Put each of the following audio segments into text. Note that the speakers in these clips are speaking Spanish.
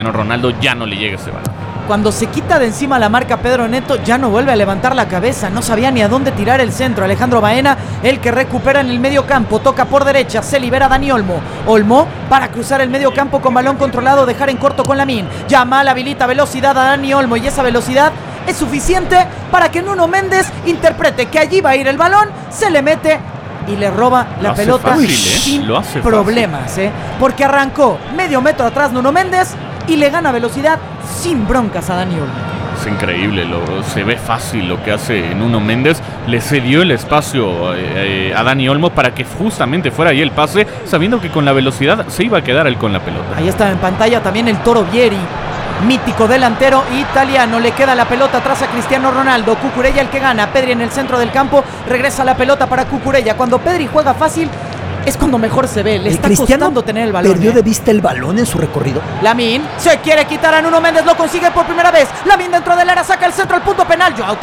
Ronaldo ya no le llega ese balón. Cuando se quita de encima la marca Pedro Neto, ya no vuelve a levantar la cabeza. No sabía ni a dónde tirar el centro. Alejandro Baena, el que recupera en el medio campo. Toca por derecha, se libera Dani Olmo. Olmo para cruzar el medio campo con balón controlado, dejar en corto con Lamine. Yamal habilita velocidad a Dani Olmo y esa velocidad es suficiente para que Nuno Méndez interprete que allí va a ir el balón, se le mete y le roba la pelota fácil, sin Lo hace problemas, porque arrancó medio metro atrás Nuno Méndez y le gana velocidad sin broncas a Dani Olmo. Es increíble, se ve fácil lo que hace Nuno Méndez. Le cedió el espacio a Dani Olmo para que justamente fuera ahí el pase, sabiendo que con la velocidad se iba a quedar él con la pelota. Ahí está en pantalla también el Toro Vieri, mítico delantero italiano. Le queda la pelota atrás a Cristiano Ronaldo. Cucurella el que gana. Pedri en el centro del campo. Regresa la pelota para Cucurella. Cuando Pedri juega fácil es cuando mejor se ve. Le está costando tener el balón. Perdió de vista el balón en su recorrido. Lamine se quiere quitar a Nuno Méndez. Lo consigue por primera vez. Lamine dentro del área saca el centro al punto penal. Joao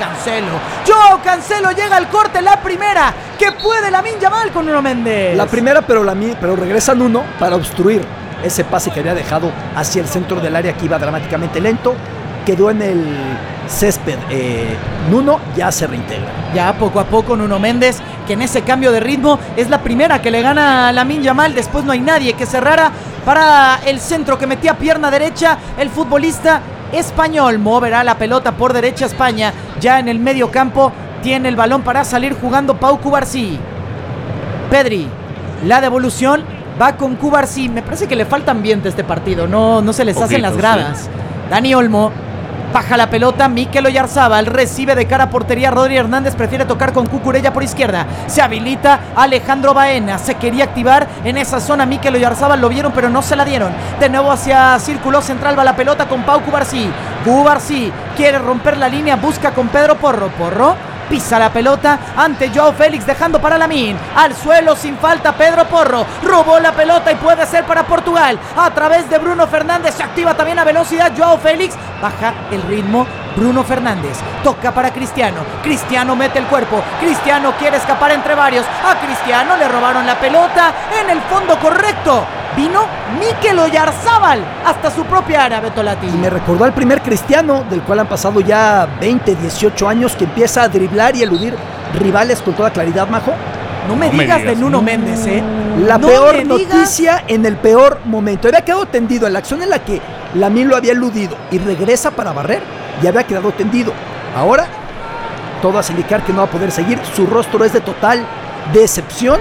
Cancelo llega al corte. La primera que puede Lamine Yamal con Nuno Méndez. La primera, pero regresa Nuno para obstruir ese pase que había dejado hacia el centro del área, que iba dramáticamente lento. Quedó en el césped. Nuno ya se reintegra. Ya poco a poco Nuno Méndez, que en ese cambio de ritmo es la primera que le gana a Lamine Yamal. Después no hay nadie que cerrara para el centro que metía pierna derecha el futbolista español. Moverá la pelota por derecha España. Ya en el medio campo tiene el balón para salir jugando Pau Cubarsí. Pedri, la devolución va con Cubarsí. Me parece que le falta ambiente a este partido. No se les hacen las gradas. Sí. Dani Olmo baja la pelota. Mikel Oyarzabal recibe de cara a portería. Rodri Hernández prefiere tocar con Cucurella por izquierda. Se habilita Alejandro Baena. Se quería activar en esa zona Mikel Oyarzabal. Lo vieron pero no se la dieron. De nuevo hacia círculo central va la pelota con Pau Cubarsí. Cubarsí quiere romper la línea. Busca con Pedro Porro. Pisa la pelota ante Joao Félix, dejando para Lamine. Al suelo sin falta Pedro Porro. Robó la pelota y puede ser para Portugal. A través de Bruno Fernández se activa también a velocidad Joao Félix. Baja el ritmo Bruno Fernández. Toca para Cristiano. Cristiano mete el cuerpo. Cristiano quiere escapar entre varios. A Cristiano le robaron la pelota en el fondo correcto. Vino Mikel Oyarzabal hasta su propia área, Betolati. Y me recordó al primer Cristiano, del cual han pasado ya 20, 18 años, que empieza a driblar y eludir rivales con toda claridad, Majo. No me digas de Nuno Méndez, La peor noticia en el peor momento. Había quedado tendido en la acción en la que Lamine lo había eludido y regresa para barrer. Ya había quedado tendido. Ahora, todo hace indicar que no va a poder seguir. Su rostro es de total decepción,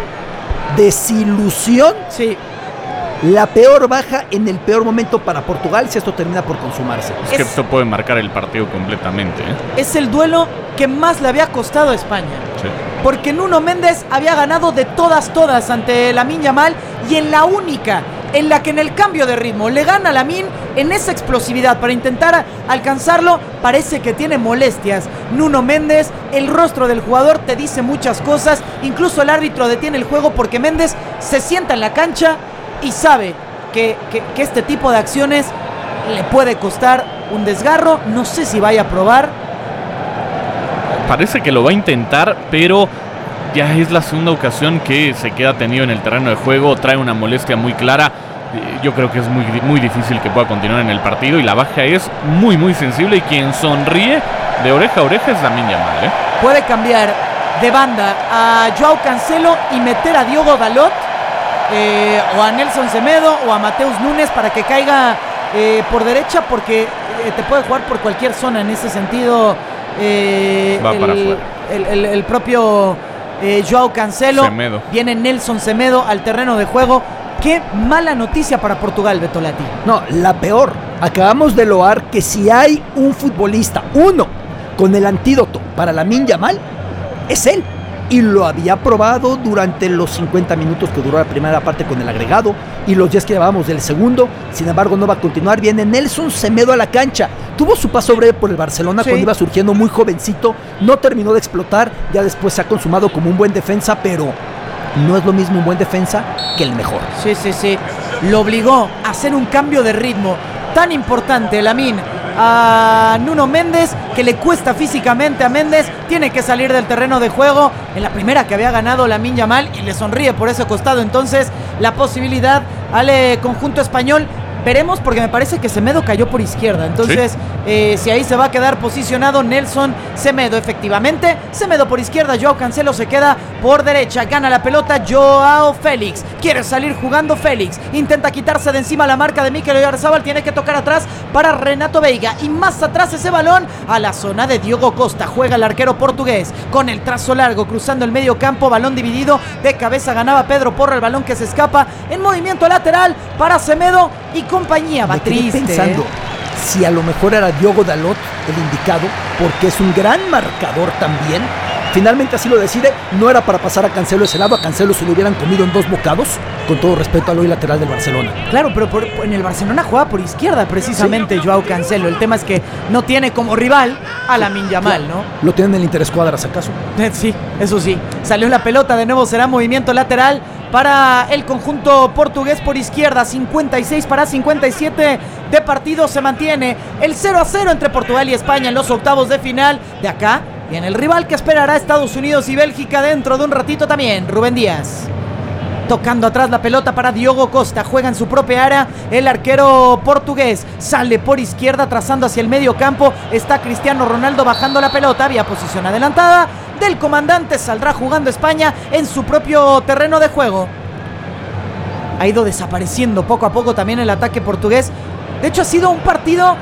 desilusión. Sí. La peor baja en el peor momento para Portugal si esto termina por consumarse. Es que esto puede marcar el partido completamente. Es el duelo que más le había costado a España. Sí. Porque Nuno Méndez había ganado de todas ante Lamine Yamal, y en la única en la que en el cambio de ritmo le gana a Lamine, en esa explosividad para intentar alcanzarlo, parece que tiene molestias. Nuno Méndez, el rostro del jugador te dice muchas cosas. Incluso el árbitro detiene el juego porque Méndez se sienta en la cancha y sabe que este tipo de acciones le puede costar un desgarro. No sé si vaya a probar. Parece que lo va a intentar, pero ya es la segunda ocasión que se queda tenido en el terreno de juego. Trae una molestia muy clara. Yo creo que es muy difícil que pueda continuar en el partido, y la baja es muy sensible, y quien sonríe de oreja a oreja es Lamine Yamal. Puede cambiar de banda a Joao Cancelo y meter a Diogo Dalot, o a Nelson Semedo o a Mateus Nunes para que caiga por derecha, porque te puede jugar por cualquier zona en ese sentido. Va para afuera. El propio Joao Cancelo. Semedo. Viene Nelson Semedo al terreno de juego. Qué mala noticia para Portugal, Betolati. No, la peor. Acabamos de loar que si hay un futbolista, uno, con el antídoto para Lamine Yamal, es él. Y lo había probado durante los 50 minutos que duró la primera parte con el agregado y los 10 que llevábamos del segundo. Sin embargo, no va a continuar. Viene Nelson Semedo a la cancha. Tuvo su paso breve por el Barcelona, sí, cuando iba surgiendo muy jovencito. No terminó de explotar. Ya después se ha consumado como un buen defensa, pero no es lo mismo un buen defensa que el mejor. Sí. Lo obligó a hacer un cambio de ritmo tan importante, Lamine, a Nuno Méndez, que le cuesta físicamente a Méndez. Tiene que salir del terreno de juego en la primera que había ganado Lamine Yamal, y le sonríe por ese costado entonces la posibilidad al conjunto español. Veremos, porque me parece que Semedo cayó por izquierda. Entonces, si ahí se va a quedar posicionado Nelson Semedo, efectivamente. Semedo por izquierda, Joao Cancelo se queda por derecha. Gana la pelota Joao Félix. Quiere salir jugando Félix. Intenta quitarse de encima la marca de Mikel Oyarzabal. Tiene que tocar atrás para Renato Veiga. Y más atrás ese balón a la zona de Diogo Costa. Juega el arquero portugués con el trazo largo, cruzando el medio campo. Balón dividido. De cabeza ganaba Pedro Porro. El balón que se escapa en movimiento lateral para Semedo y compañía. Va triste. Pensando si a lo mejor era Diogo Dalot el indicado, porque es un gran marcador también. Finalmente así lo decide. No era para pasar a Cancelo ese lado. A Cancelo se lo hubieran comido en 2 bocados, con todo respeto al hoy lateral del Barcelona. Claro, pero en el Barcelona juega por izquierda precisamente, Joao Cancelo. El tema es que no tiene como rival a Lamine Yamal, ¿no? ¿Lo tienen en el Interescuadras acaso? Sí, eso sí. Salió la pelota, de nuevo será movimiento lateral para el conjunto portugués por izquierda. 56 para 57 de partido. Se mantiene el 0-0 entre Portugal y España en los octavos de final. De acá viene el rival que esperará a Estados Unidos y Bélgica dentro de un ratito también. Rubén Díaz tocando atrás la pelota para Diogo Costa. Juega en su propia área el arquero portugués. Sale por izquierda trazando hacia el medio campo. Está Cristiano Ronaldo bajando la pelota. Había posición adelantada del comandante. Saldrá jugando España en su propio terreno de juego. Ha ido desapareciendo poco a poco también el ataque portugués. De hecho, ha sido un partido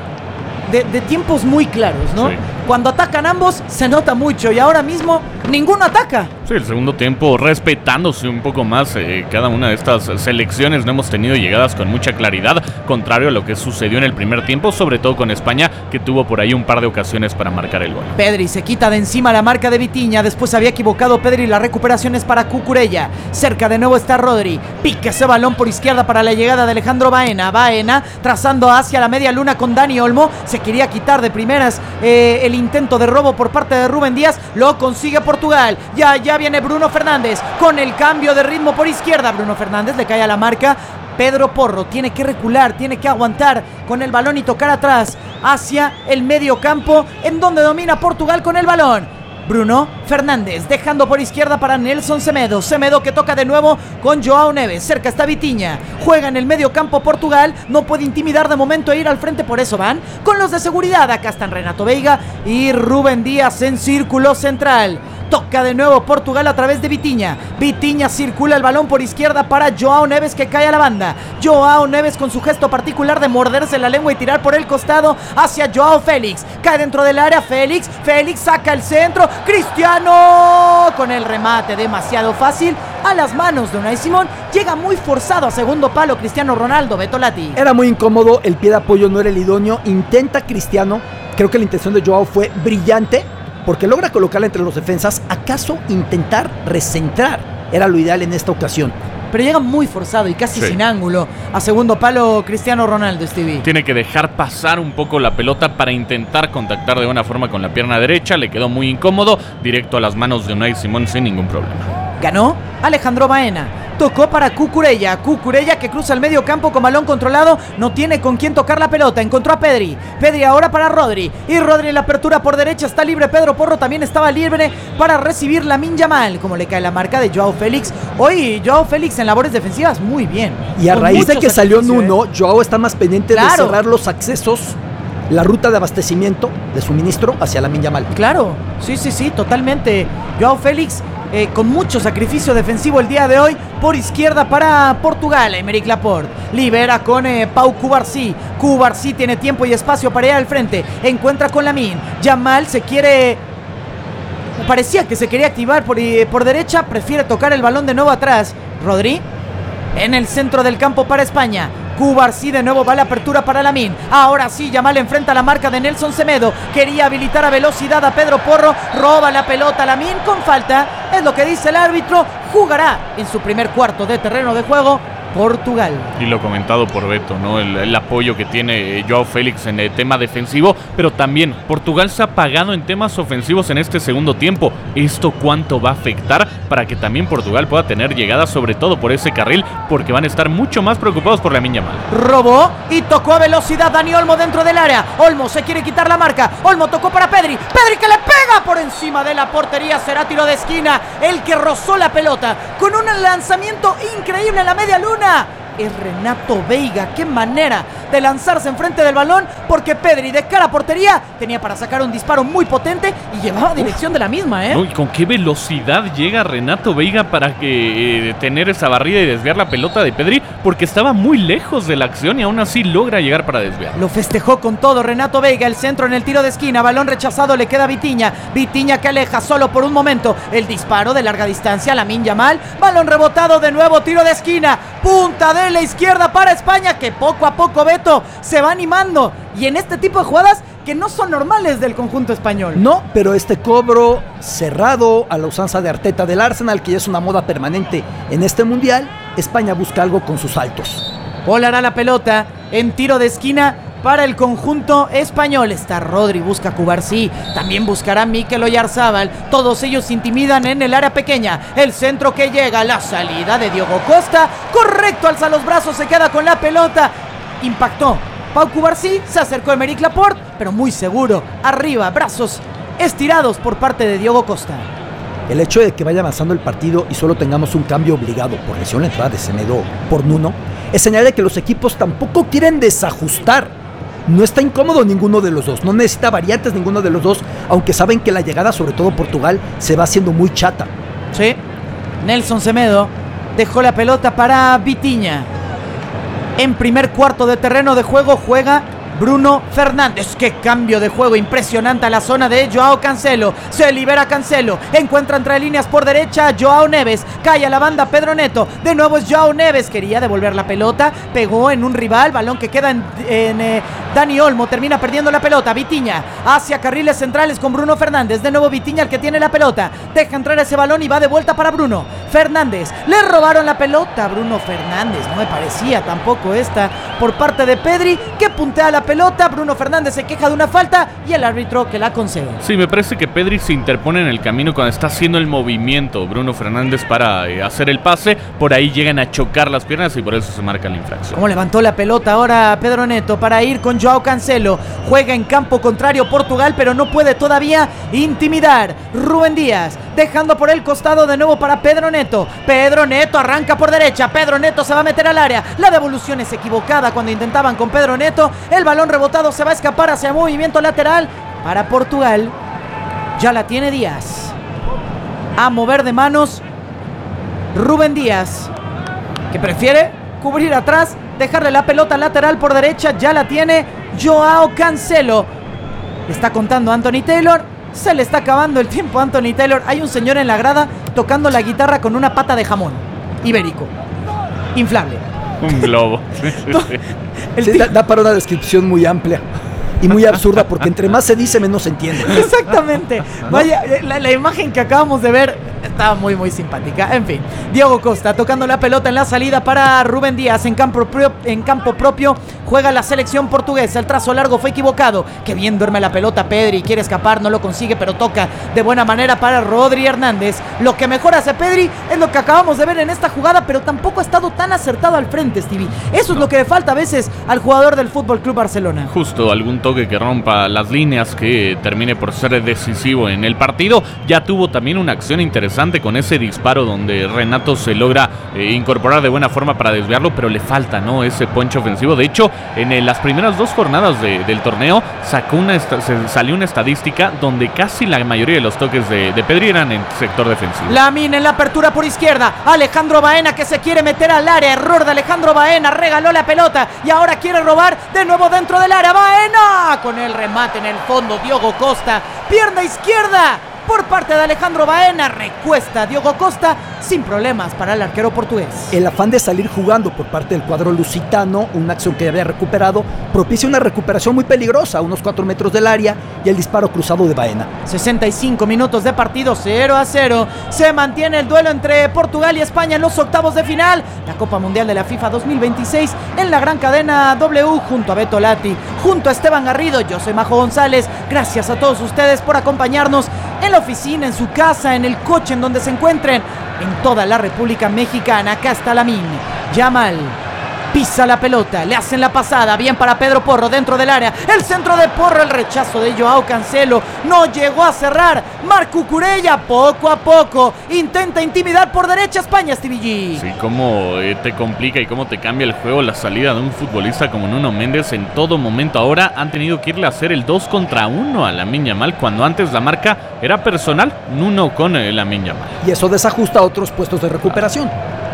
de tiempos muy claros, ¿no? Sí. Cuando atacan ambos se nota mucho y ahora mismo ninguno ataca. Sí, el segundo tiempo respetándose un poco más cada una de estas selecciones. No hemos tenido llegadas con mucha claridad, contrario a lo que sucedió en el primer tiempo, sobre todo con España, que tuvo por ahí un par de ocasiones para marcar el gol. Pedri se quita de encima la marca de Vitinha. Después había equivocado Pedri. La recuperación es para Cucurella. Cerca de nuevo está Rodri. Pica ese balón por izquierda para la llegada de Alejandro Baena. Baena trazando hacia la media luna con Dani Olmo. Se quería quitar de primeras el intento de robo por parte de Rubén Díaz. Lo consigue Portugal. Ya viene Bruno Fernández con el cambio de ritmo por izquierda. Bruno Fernández le cae a la marca Pedro Porro. Tiene que recular, tiene que aguantar con el balón y tocar atrás hacia el medio campo, en donde domina Portugal con el balón. Bruno Fernández dejando por izquierda para Nelson Semedo. Semedo que toca de nuevo con Joao Neves. Cerca está Vitinha. Juega en el medio campo Portugal. No puede intimidar de momento e ir al frente. Por eso van con los de seguridad. Acá están Renato Veiga y Rubén Díaz en círculo central. Toca de nuevo Portugal a través de Vitinha. Vitinha circula el balón por izquierda para Joao Neves, que cae a la banda. Joao Neves con su gesto particular de morderse la lengua y tirar por el costado hacia Joao Félix. Cae dentro del área Félix. Félix saca el centro. Cristiano con el remate demasiado fácil a las manos de Unai Simón. Llega muy forzado a segundo palo Cristiano Ronaldo. Beto Lati. Era muy incómodo. El pie de apoyo no era el idóneo. Intenta Cristiano. Creo que la intención de Joao fue brillante, porque logra colocarla entre los defensas. ¿Acaso intentar recentrar era lo ideal en esta ocasión? Pero llega muy forzado y casi sin ángulo a segundo palo Cristiano Ronaldo, Stevie. Tiene que dejar pasar un poco la pelota para intentar contactar de buena forma con la pierna derecha. Le quedó muy incómodo, directo a las manos de Unai Simón sin ningún problema. Ganó Alejandro Baena. Tocó para Cucurella. Cucurella que cruza el medio campo con balón controlado. No tiene con quién tocar la pelota. Encontró a Pedri. Pedri ahora para Rodri. Y Rodri en la apertura por derecha. Está libre Pedro Porro. También estaba libre para recibir Lamine Yamal. Como le cae la marca de Joao Félix. Hoy Joao Félix en labores defensivas muy bien. Y a raíz de que salió Nuno, Joao está más pendiente de cerrar los accesos, la ruta de abastecimiento de suministro hacia Lamine Yamal. Claro, sí, totalmente. Joao Félix con mucho sacrificio defensivo el día de hoy por izquierda para Portugal. Aymeric Laporte libera con Pau Cubarsí. Cubarsí tiene tiempo y espacio para ir al frente. Encuentra con Lamine. Yamal se quiere... Parecía que se quería activar por derecha. Prefiere tocar el balón de nuevo atrás. Rodri en el centro del campo para España. Cubarsí de nuevo va a la apertura para Lamine. Ahora sí, Yamal enfrenta la marca de Nelson Semedo. Quería habilitar a velocidad a Pedro Porro. Roba la pelota Lamine con falta. Es lo que dice el árbitro. Jugará en su primer cuarto de terreno de juego Portugal. Y lo comentado por Beto, ¿no? El apoyo que tiene Joao Félix en el tema defensivo, pero también Portugal se ha apagado en temas ofensivos en este segundo tiempo. ¿Esto cuánto va a afectar para que también Portugal pueda tener llegadas, sobre todo por ese carril, porque van a estar mucho más preocupados por Lamine Yamal? Robó y tocó a velocidad Dani Olmo dentro del área. Olmo se quiere quitar la marca. Olmo tocó para Pedri. Pedri que le pega por encima de la portería. Será tiro de esquina. El que rozó la pelota con un lanzamiento increíble en la media luna. es Renato Veiga. Qué manera de lanzarse enfrente del balón, porque Pedri de cara a portería tenía para sacar un disparo muy potente y llevaba dirección de la misma, ¿eh? No, ¿y con qué velocidad llega Renato Veiga para tener esa barrida y desviar la pelota de Pedri? Porque estaba muy lejos de la acción y aún así logra llegar para desviar. Lo festejó con todo Renato Veiga, el centro en el tiro de esquina, balón rechazado, le queda a Vitinha. Vitinha que aleja solo por un momento, el disparo de larga distancia, Lamine Yamal, balón rebotado de nuevo, tiro de esquina, punta de la izquierda para España, que poco a poco Beto se va animando, y en este tipo de jugadas que no son normales del conjunto español. No, pero este cobro cerrado a la usanza de Arteta del Arsenal, que ya es una moda permanente en este mundial, España busca algo con sus saltos. Volará la pelota en tiro de esquina para el conjunto español. Está Rodri, busca Cubarsí, también buscará Mikel Oyarzábal. Todos ellos intimidan en el área pequeña. El centro que llega, la salida de Diogo Costa. Correcto, alza los brazos, se queda con la pelota. Impactó Pau Cubarsí, se acercó Aymeric Laporte, pero muy seguro. Arriba, brazos estirados por parte de Diogo Costa. El hecho de que vaya avanzando el partido y solo tengamos un cambio obligado por lesión la entrada de Semedo por Nuno, es señal de que los equipos tampoco quieren desajustar. No está incómodo ninguno de los dos, no necesita variantes ninguno de los dos, aunque saben que la llegada, sobre todo Portugal, se va haciendo muy chata. Sí, Nelson Semedo dejó la pelota para Vitinha. En primer cuarto de terreno de juego juega Bruno Fernández. Qué cambio de juego impresionante a la zona de Joao Cancelo. Se libera Cancelo, encuentra entre líneas por derecha a Joao Neves, cae a la banda Pedro Neto, de nuevo es Joao Neves, quería devolver la pelota, pegó en un rival, balón que queda en Dani Olmo, termina perdiendo la pelota. Vitinha hacia carriles centrales con Bruno Fernández, de nuevo Vitinha el que tiene la pelota, deja entrar ese balón y va de vuelta para Bruno Fernández. Le robaron la pelota a Bruno Fernández, no me parecía tampoco esta por parte de Pedri, que puntea la pelota. Bruno Fernández se queja de una falta y el árbitro que la concede. Sí, me parece que Pedri se interpone en el camino cuando está haciendo el movimiento Bruno Fernández para hacer el pase. Por ahí llegan a chocar las piernas y por eso se marca la infracción. Como levantó la pelota ahora Pedro Neto para ir con Joao Cancelo. Juega en campo contrario Portugal, pero no puede todavía intimidar. Rubén Díaz dejando por el costado de nuevo para Pedro Neto. Pedro Neto arranca por derecha. Pedro Neto se va a meter al área. La devolución es equivocada cuando intentaban con Pedro Neto. El balón rebotado se va a escapar hacia movimiento lateral para Portugal. Ya la tiene Díaz. A mover de manos Rubén Díaz, que prefiere cubrir atrás, dejarle la pelota lateral por derecha. Ya la tiene Joao Cancelo. Le está contando Anthony Taylor. Se le está acabando el tiempo a Anthony Taylor. Hay un señor en la grada tocando la guitarra con una pata de jamón ibérico inflable. Un globo. Sí, da para una descripción muy amplia y muy absurda, porque entre más se dice, menos se entiende. Exactamente. Vaya, la imagen que acabamos de ver estaba muy, muy simpática. En fin, Diogo Costa tocando la pelota en la salida para Rubén Díaz. En campo propio juega la selección portuguesa. El trazo largo fue equivocado. Que bien duerme la pelota Pedri. Quiere escapar, no lo consigue, pero toca de buena manera para Rodri Hernández. Lo que mejor hace Pedri es lo que acabamos de ver en esta jugada, pero tampoco ha estado tan acertado al frente, Stevie. Eso es lo que le falta a veces al jugador del FC Barcelona. Justo, algún toque que rompa las líneas, que termine por ser decisivo en el partido. Ya tuvo también una acción interesante con ese disparo donde Renato se logra incorporar de buena forma para desviarlo, pero le falta, ¿no?, ese poncho ofensivo. De hecho, en las primeras dos jornadas del torneo salió una estadística donde casi la mayoría de los toques de Pedri eran en sector defensivo. Lamine en la apertura por izquierda, Alejandro Baena que se quiere meter al área, error de Alejandro Baena, regaló la pelota y ahora quiere robar de nuevo dentro del área. Baena con el remate en el fondo, Diogo Costa, pierna izquierda por parte de Alejandro Baena, recuesta Diogo Costa sin problemas para el arquero portugués. El afán de salir jugando por parte del cuadro lusitano, una acción que había recuperado, propicia una recuperación muy peligrosa a unos 4 metros del área y el disparo cruzado de Baena. 65 minutos de partido, 0-0. Se mantiene el duelo entre Portugal y España en los octavos de final. La Copa Mundial de la FIFA 2026 en la gran cadena W, junto a Beto Lati, junto a Esteban Garrido. Yo soy Majo González. Gracias a todos ustedes por acompañarnos en la oficina, en su casa, en el coche, en donde se encuentren, en toda la República Mexicana. Acá está Lamine Yamal, Pisa la pelota, le hacen la pasada, bien para Pedro Porro dentro del área, el centro de Porro, el rechazo de Joao Cancelo, no llegó a cerrar, Marc Cucurella poco a poco intenta intimidar por derecha España, Stevie G. Sí, cómo te complica y cómo te cambia el juego la salida de un futbolista como Nuno Méndez en todo momento. Ahora han tenido que irle a hacer el 2 contra 1 a Lamine Yamal, cuando antes la marca era personal, Nuno con Lamine Yamal. Y eso desajusta otros puestos de recuperación.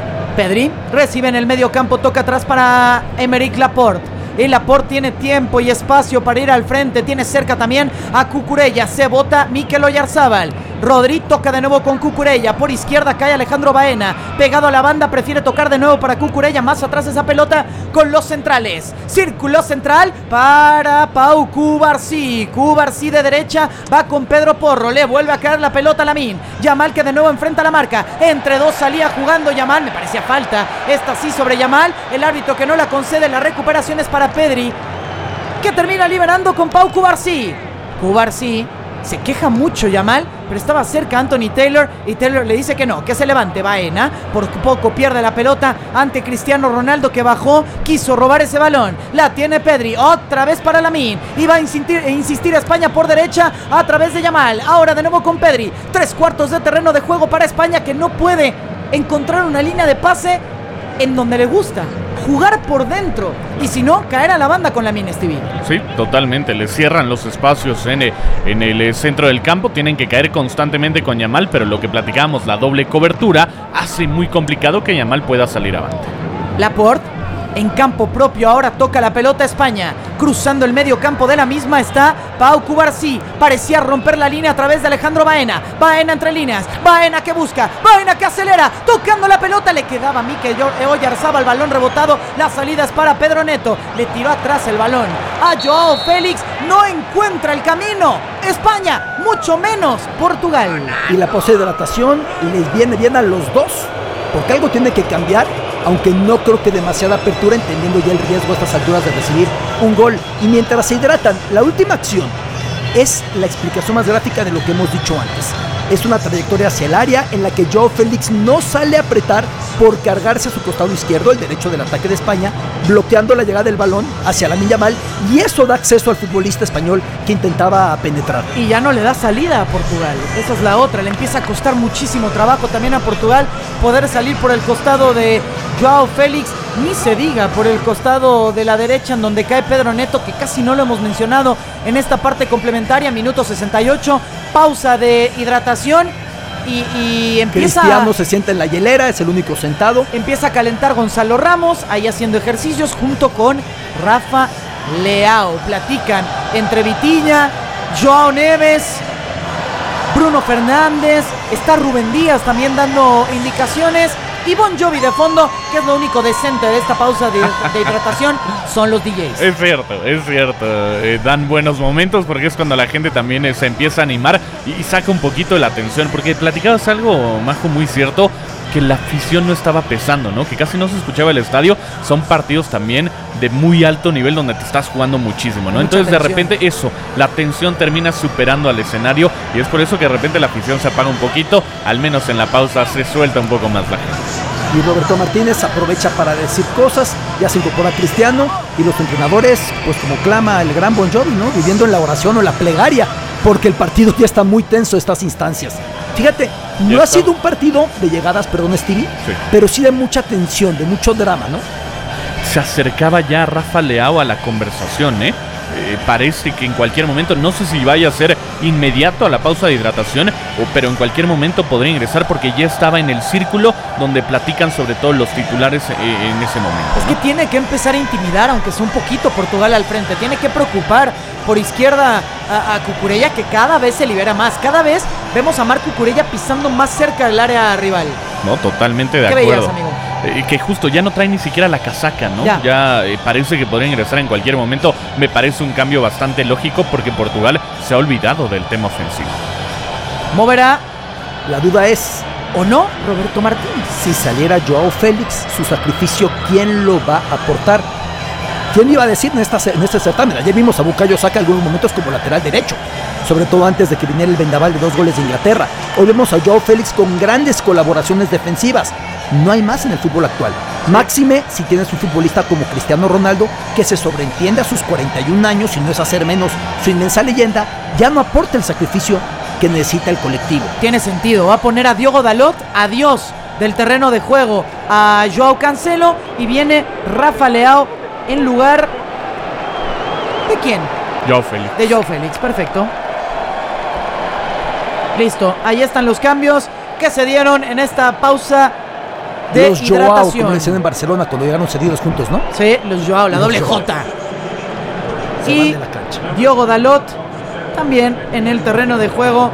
Pedri recibe en el medio campo, toca atrás para Aymeric Laporte. Y Laporte tiene tiempo y espacio para ir al frente, tiene cerca también a Cucurella, se bota Mikel Oyarzábal. Rodri toca de nuevo con Cucurella, por izquierda cae Alejandro Baena, pegado a la banda, prefiere tocar de nuevo para Cucurella, más atrás esa pelota con los centrales. Círculo central para Pau Cubarsí, Cubarsí de derecha, va con Pedro Porro, le vuelve a caer la pelota a Lamine Yamal, que de nuevo enfrenta la marca, entre dos salía jugando Yamal, me parecía falta, esta sí sobre Yamal, el árbitro que no la concede, la recuperación es para Pedri, que termina liberando con Pau Cubarsí. Cubarsí, se queja mucho Yamal, pero estaba cerca Anthony Taylor y Taylor le dice que no, que se levante. Baena por poco pierde la pelota ante Cristiano Ronaldo, que bajó, quiso robar ese balón, la tiene Pedri, otra vez para Lamine, y va a insistir España por derecha a través de Yamal, ahora de nuevo con Pedri, 3/4 de terreno de juego para España, que no puede encontrar una línea de pase en donde le gusta jugar por dentro, y si no, caer a la banda con Lamine, Stevie. Sí, totalmente, le cierran los espacios en el centro del campo, tienen que caer constantemente con Yamal, pero lo que platicábamos, la doble cobertura hace muy complicado que Yamal pueda salir avante. Laporte en campo propio, ahora toca la pelota España, cruzando el medio campo de la misma está Pau Cubarsí, parecía romper la línea a través de Alejandro Baena, Baena entre líneas, Baena que busca, Baena que acelera, tocando la pelota, le quedaba a Mikel Oyarzábal, el balón rebotado, la salida es para Pedro Neto, le tiró atrás el balón a Joao Félix, no encuentra el camino España, mucho menos Portugal. Y la poshidratación les viene bien a los dos, porque algo tiene que cambiar, aunque no creo que demasiada apertura, entendiendo ya el riesgo a estas alturas de recibir un gol. Y mientras se hidratan, la última acción es la explicación más gráfica de lo que hemos dicho antes. Es una trayectoria hacia el área en la que Joao Félix no sale a apretar por cargarse a su costado izquierdo, el derecho del ataque de España, bloqueando la llegada del balón hacia Lamine Yamal, y eso da acceso al futbolista español que intentaba penetrar. Y ya no le da salida a Portugal, esa es la otra, le empieza a costar muchísimo trabajo también a Portugal poder salir por el costado de Joao Félix, ni se diga por el costado de la derecha en donde cae Pedro Neto, que casi no lo hemos mencionado en esta parte complementaria, minuto 68, pausa de hidratación y empieza... Cristiano se sienta en la hielera, es el único sentado. Empieza a calentar Gonzalo Ramos, ahí haciendo ejercicios junto con Rafa Leao. Platican entre Vitinha, Joao Neves, Bruno Fernández, está Rubén Díaz también dando indicaciones, y Bon Jovi de fondo, que es lo único decente de esta pausa de hidratación, son los DJs. Es cierto, dan buenos momentos porque es cuando la gente también se empieza a animar y saca un poquito de la atención, porque platicabas algo, Majo, muy cierto, que la afición no estaba pesando, ¿no? Que casi no se escuchaba el estadio. Son partidos también de muy alto nivel donde te estás jugando muchísimo, ¿no? Entonces de repente la tensión termina superando al escenario, y es por eso que de repente la afición se apaga un poquito, al menos en la pausa se suelta un poco más la gente. Y Roberto Martínez aprovecha para decir cosas, ya se incorpora Cristiano, y los entrenadores, pues como clama el gran Bon Jovi, ¿no? Viviendo en la oración o en la plegaria, porque el partido ya está muy tenso estas instancias. Fíjate, no ha sido un partido de llegadas, perdón, Stevie, sí, pero sí de mucha tensión, de mucho drama, ¿no? Se acercaba ya Rafa Leao a la conversación, parece que en cualquier momento, no sé si vaya a ser inmediato a la pausa de hidratación, pero en cualquier momento podría ingresar, porque ya estaba en el círculo donde platican sobre todo los titulares en ese momento, ¿no? Es que tiene que empezar a intimidar, aunque sea un poquito, Portugal al frente, tiene que preocupar por izquierda a Cucurella, que cada vez se libera más, cada vez vemos a Marc Cucurella pisando más cerca del área rival. No, totalmente de acuerdo. ¿Qué veías, amigo? Que justo ya no trae ni siquiera la casaca, ¿no? Ya parece que podría ingresar en cualquier momento. Me parece un cambio bastante lógico, porque Portugal se ha olvidado del tema ofensivo. ¿Moverá? La duda es, ¿o no, Roberto Martínez? Si saliera Joao Félix, su sacrificio, ¿quién lo va a aportar? ¿Quién iba a decir en este certamen? Ayer vimos a Bukayo Saka algunos momentos como lateral derecho, sobre todo antes de que viniera el vendaval de 2 goles de Inglaterra. Hoy vemos a Joao Félix con grandes colaboraciones defensivas. No hay más en el fútbol actual. Máxime si tienes un futbolista como Cristiano Ronaldo, que se sobreentiende a sus 41 años, y no es hacer menos su inmensa leyenda, ya no aporta el sacrificio que necesita el colectivo. Tiene sentido, va a poner a Diogo Dalot, adiós del terreno de juego a Joao Cancelo, y viene Rafa Leao en lugar ¿de quién? Joao Félix. De Joao Félix, perfecto. Listo, ahí están los cambios que se dieron en esta pausa de los hidratación. Joao, como decían en Barcelona cuando llegaron cedidos juntos, ¿no? Sí, los Joao, la Los doble Joao. J. Se Y van de la cancha. Diogo Dalot también en el terreno de juego.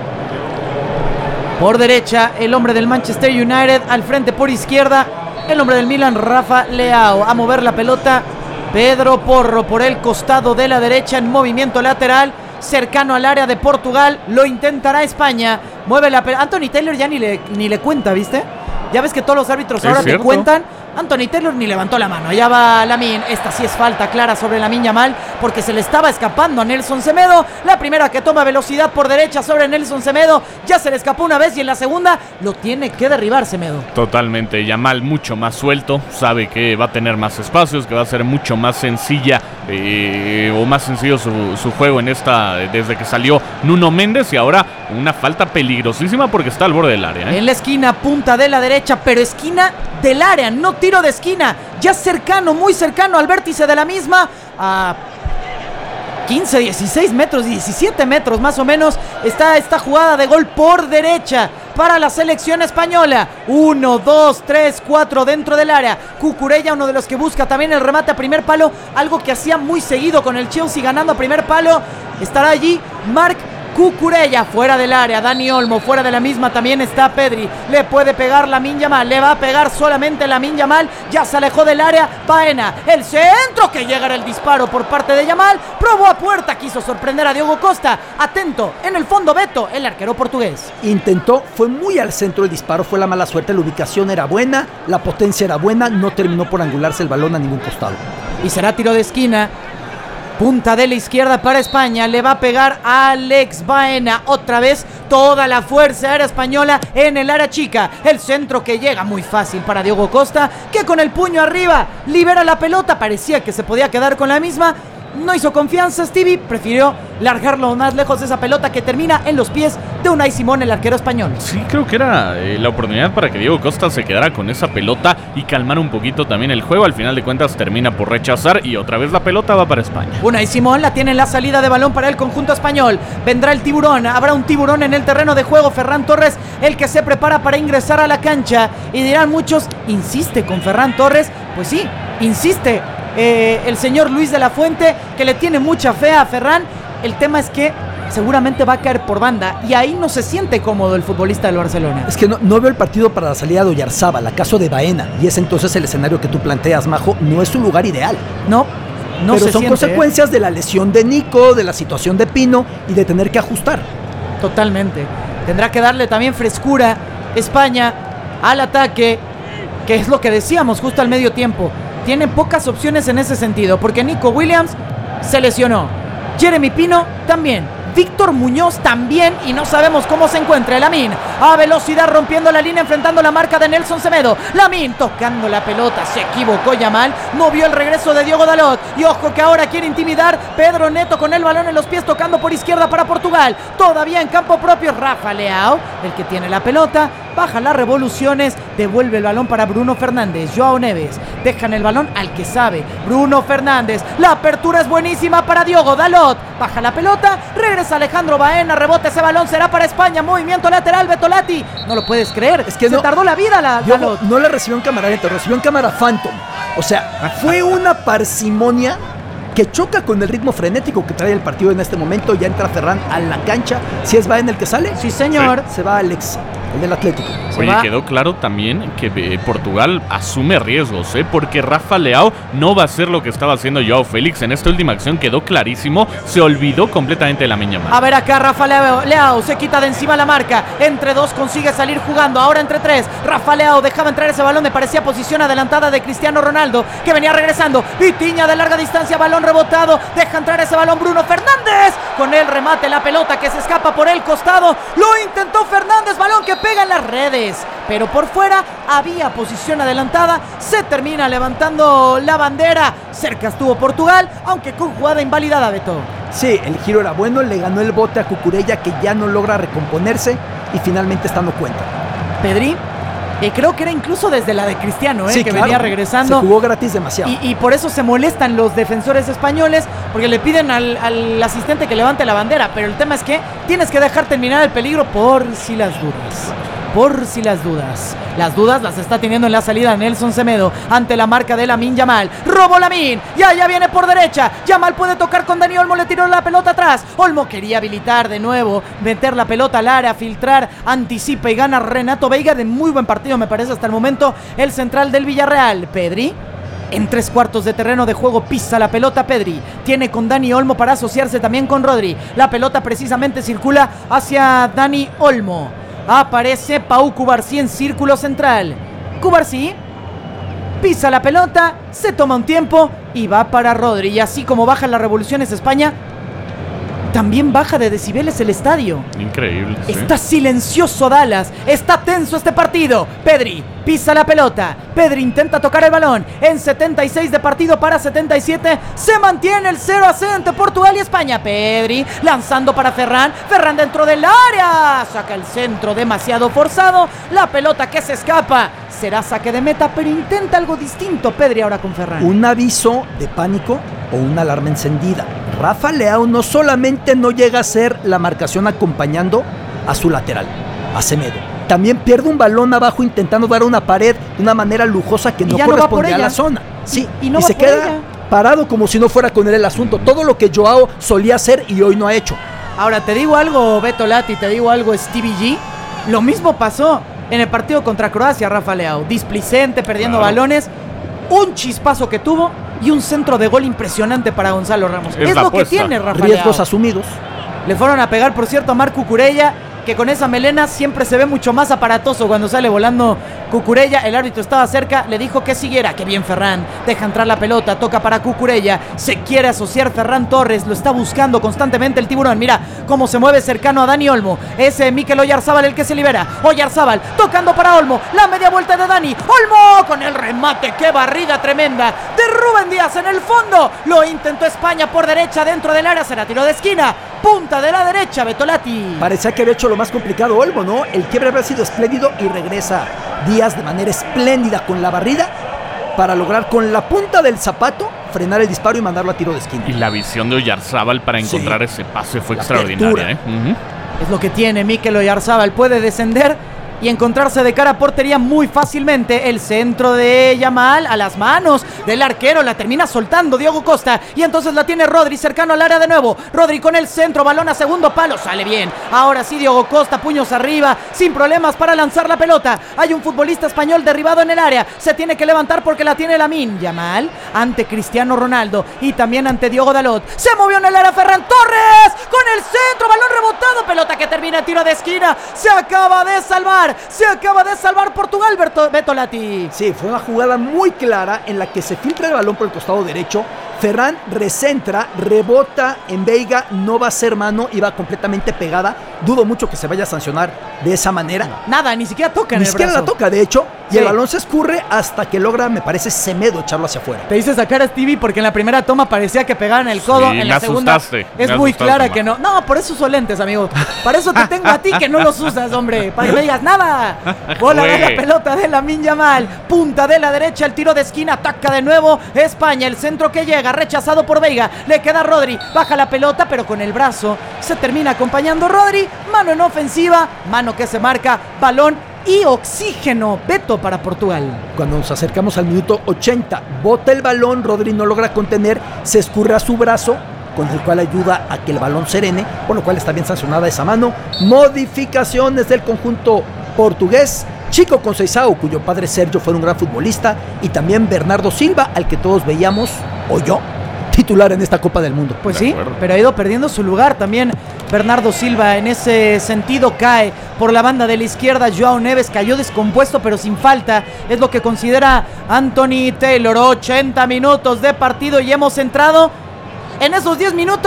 Por derecha, el hombre del Manchester United. Al frente por izquierda, el hombre del Milan, Rafa Leao. A mover la pelota, Pedro Porro por el costado de la derecha en movimiento lateral, cercano al área de Portugal. Lo intentará España. Mueve la pelota. Anthony Taylor ya ni le cuenta, ¿viste? Ya ves que todos los árbitros ahora te cuentan. Anthony Taylor ni levantó la mano. Allá va Lamine. Esta sí es falta clara sobre Lamine Yamal, porque se le estaba escapando a Nelson Semedo. La primera que toma velocidad por derecha sobre Nelson Semedo. Ya se le escapó una vez, y en la segunda lo tiene que derribar Semedo. Totalmente. Yamal mucho más suelto. Sabe que va a tener más espacios, que va a ser mucho más sencilla o más sencillo su juego en esta, desde que salió Nuno Méndez. Y ahora una falta peligrosísima porque está al borde del área, ¿eh? En la esquina, punta de la derecha, pero esquina del área, no tiro de esquina. Ya cercano, muy cercano al vértice de la misma. A 15, 16 metros, 17 metros más o menos, está esta jugada de gol por derecha para la selección española. 1, 2, 3, 4 dentro del área. Cucurella, uno de los que busca también el remate a primer palo, algo que hacía muy seguido con el Chelsea, ganando a primer palo. Estará allí Marc Cucurella, fuera del área. Dani Olmo, fuera de la misma también está Pedri. Le puede pegar Lamine Yamal, le va a pegar solamente Lamine Yamal. Ya se alejó del área Baena, el centro que llega, el disparo por parte de Yamal. Probó a puerta, quiso sorprender a Diogo Costa. Atento, en el fondo Beto, el arquero portugués. Intentó, fue muy al centro el disparo, fue la mala suerte. La ubicación era buena, la potencia era buena, no terminó por angularse el balón a ningún costado. Y será tiro de esquina. Punta de la izquierda para España. Le va a pegar a Alex Baena. Otra vez toda la fuerza aérea española en el área chica. El centro que llega muy fácil para Diogo Costa, que con el puño arriba libera la pelota. Parecía que se podía quedar con la misma. No hizo confianza Stevie, prefirió largarlo más lejos de esa pelota, que termina en los pies de Unai Simón, el arquero español. Sí, creo que era la oportunidad para que Diego Costa se quedara con esa pelota y calmar un poquito también el juego. Al final de cuentas termina por rechazar y otra vez la pelota va para España. Unai Simón la tiene en la salida de balón para el conjunto español. Vendrá el tiburón, habrá un tiburón en el terreno de juego. Ferran Torres, el que se prepara para ingresar a la cancha. Y dirán muchos, insiste con Ferran Torres. Pues sí, insiste el señor Luis de la Fuente, que le tiene mucha fe a Ferran. El tema es que seguramente va a caer por banda, y ahí no se siente cómodo el futbolista del Barcelona. Es que no veo el partido para la salida de Oyarzábal, acaso de Baena, y es entonces el escenario que tú planteas, Majo. No es su lugar ideal. No pero se son siente, consecuencias de la lesión de Nico, de la situación de Pino y de tener que ajustar. Totalmente. Tendrá que darle también frescura España al ataque, que es lo que decíamos justo al medio tiempo. Tiene pocas opciones en ese sentido, porque Nico Williams se lesionó, Jeremy Pino también, Víctor Muñoz también, y no sabemos cómo se encuentra. Lamine a velocidad rompiendo la línea, enfrentando la marca de Nelson Semedo. Lamine tocando la pelota, se equivocó Yamal, no vio el regreso de Diogo Dalot, y ojo que ahora quiere intimidar Pedro Neto con el balón en los pies, tocando por izquierda para Portugal. Todavía en campo propio Rafa Leao, el que tiene la pelota, baja las revoluciones, devuelve el balón para Bruno Fernández. Joao Neves, dejan el balón al que sabe, Bruno Fernández. La apertura es buenísima para Diogo Dalot, baja la pelota, regresa Alejandro Baena, rebota ese balón, será para España. Movimiento lateral, Betolati, no lo puedes creer, es que se tardó la vida Dalot. No le recibió en cámara lenta, recibió en cámara Phantom. O sea, fue una parsimonia que choca con el ritmo frenético que trae el partido en este momento. Ya entra Ferran a la cancha. Si es Baena el que sale, sí señor, se va Alex, el del Atlético. Oye, quedó claro también que Portugal asume riesgos, porque Rafa Leao no va a hacer lo que estaba haciendo Joao Félix. En esta última acción quedó clarísimo, se olvidó completamente de Lamine Yamal. A ver acá Rafa Leao se quita de encima la marca, entre dos consigue salir jugando, ahora entre tres. Rafa Leao dejaba entrar ese balón, me parecía posición adelantada de Cristiano Ronaldo, que venía regresando. Vitinha de larga distancia, balón rebotado, deja entrar ese balón Bruno Fernández, con el remate, la pelota que se escapa por el costado. Lo intentó Fernández, balón que pega en las redes, pero por fuera había posición adelantada. Se termina levantando la bandera. Cerca estuvo Portugal, aunque con jugada invalidada, Beto. Sí, el giro era bueno, le ganó el bote a Cucurella, que ya no logra recomponerse y finalmente está dando cuenta. Pedri, creo que era incluso desde la de Cristiano, sí, que claro, venía regresando. Se jugó gratis demasiado. Y por eso se molestan los defensores españoles, porque le piden al asistente que levante la bandera. Pero el tema es que tienes que dejar terminar el peligro por si las dudas. Por si las dudas. Las dudas las está teniendo en la salida Nelson Semedo ante la marca de Lamine Yamal. Robó Lamine. Ya viene por derecha. Yamal puede tocar con Dani Olmo. Le tiró la pelota atrás. Olmo quería habilitar de nuevo. Meter la pelota al área. Filtrar. Anticipa y gana Renato Veiga. De muy buen partido me parece hasta el momento. El central del Villarreal. Pedri. En 3/4 de terreno de juego pisa la pelota Pedri. Tiene con Dani Olmo para asociarse también con Rodri. La pelota precisamente circula hacia Dani Olmo. Aparece Pau Cubarsí en círculo central. Cubarsí pisa la pelota, se toma un tiempo y va para Rodri. Y así como bajan las revoluciones España, también baja de decibeles el estadio. Increíble. ¿Sí? Está silencioso Dallas. Está tenso este partido. Pedri pisa la pelota. Pedri intenta tocar el balón. En 76 de partido para 77. Se mantiene el 0-0 entre Portugal y España. Pedri lanzando para Ferran. Ferran dentro del área. Saca el centro demasiado forzado. La pelota que se escapa. Será saque de meta, pero intenta algo distinto Pedri ahora con Ferran. Un aviso de pánico o una alarma encendida. Rafa Leao no solamente no llega a hacer la marcación acompañando a su lateral, a Semedo. También pierde un balón abajo intentando dar una pared de una manera lujosa que no correspondía a la zona. Sí, y se queda parado como si no fuera con él el asunto. Todo lo que Joao solía hacer y hoy no ha hecho. Ahora te digo algo, Beto Lati, te digo algo, Stevie G. Lo mismo pasó en el partido contra Croacia, Rafa Leao. Displicente, perdiendo balones. Un chispazo que tuvo y un centro de gol impresionante para Gonzalo Ramos. Es lo que tiene Rafa Leao. Riesgos asumidos. Le fueron a pegar, por cierto, a Marc Cucurella, que con esa melena siempre se ve mucho más aparatoso cuando sale volando Cucurella. El árbitro estaba cerca, le dijo que siguiera. Que bien Ferran, deja entrar la pelota, toca para Cucurella. Se quiere asociar Ferran Torres, lo está buscando constantemente el tiburón. Mira cómo se mueve cercano a Dani Olmo. Es Mikel Oyarzábal el que se libera. Oyarzábal tocando para Olmo, la media vuelta de Dani Olmo con el remate. Qué barrida tremenda de Rubén Díaz en el fondo. Lo intentó España por derecha dentro del área, será tiro de esquina. Punta de la derecha, Betolati. Parecía que había hecho lo más complicado Olmo, ¿no? El quiebre había sido espléndido y regresa Díaz de manera espléndida con la barrida para lograr con la punta del zapato frenar el disparo y mandarlo a tiro de esquina. Y la visión de Oyarzábal para encontrar ese pase fue extraordinaria. Es lo que tiene Mikel Oyarzábal, puede descender y encontrarse de cara a portería muy fácilmente. El centro de Yamal a las manos del arquero, la termina soltando Diogo Costa y entonces la tiene Rodri cercano al área de nuevo. Rodri con el centro, balón a segundo palo, sale bien. Ahora sí Diogo Costa, puños arriba, sin problemas para lanzar la pelota. Hay un futbolista español derribado en el área, se tiene que levantar porque la tiene Lamine Yamal ante Cristiano Ronaldo y también ante Diogo Dalot. Se movió en el área Ferran Torres con el centro, balón rebotado, pelota que termina en tiro de esquina. Se acaba de salvar Portugal, Beto Lati. Sí, fue una jugada muy clara en la que se filtra el balón por el costado derecho. Ferran recentra, rebota en Veiga, no va a ser mano y va completamente pegada. Dudo mucho que se vaya a sancionar de esa manera. Nada, ni siquiera toca en el brazo. Ni siquiera la toca, de hecho, y el balón se escurre hasta que logra, me parece, Semedo echarlo hacia afuera. Te hice sacar a Stevie porque en la primera toma parecía que pegaban el codo, en la segunda es muy clara que no. No, por eso uso lentes, amigo. Para eso te tengo a ti que no los usas, hombre. Para que me digas nada. Bola de la pelota de Lamine Yamal. Punta de la derecha, el tiro de esquina, ataca de nuevo España. El centro que llega, rechazado por Veiga. Le queda Rodri, baja la pelota, pero con el brazo se termina acompañando Rodri. Mano en ofensiva, mano que se marca, balón y oxígeno, Beto, para Portugal. Cuando nos acercamos al minuto 80, bota el balón, Rodri no logra contener, se escurre a su brazo, con el cual ayuda a que el balón serene, por lo cual está bien sancionada esa mano. Modificaciones del conjunto portugués. Chico Conceição, cuyo padre Sergio fue un gran futbolista, y también Bernardo Silva, al que todos veíamos, o yo, titular en esta Copa del Mundo. Pues sí, pero ha ido perdiendo su lugar también Bernardo Silva. En ese sentido cae por la banda de la izquierda. Joao Neves cayó descompuesto pero sin falta, es lo que considera Anthony Taylor. 80 minutos de partido y hemos entrado en esos 10 minutos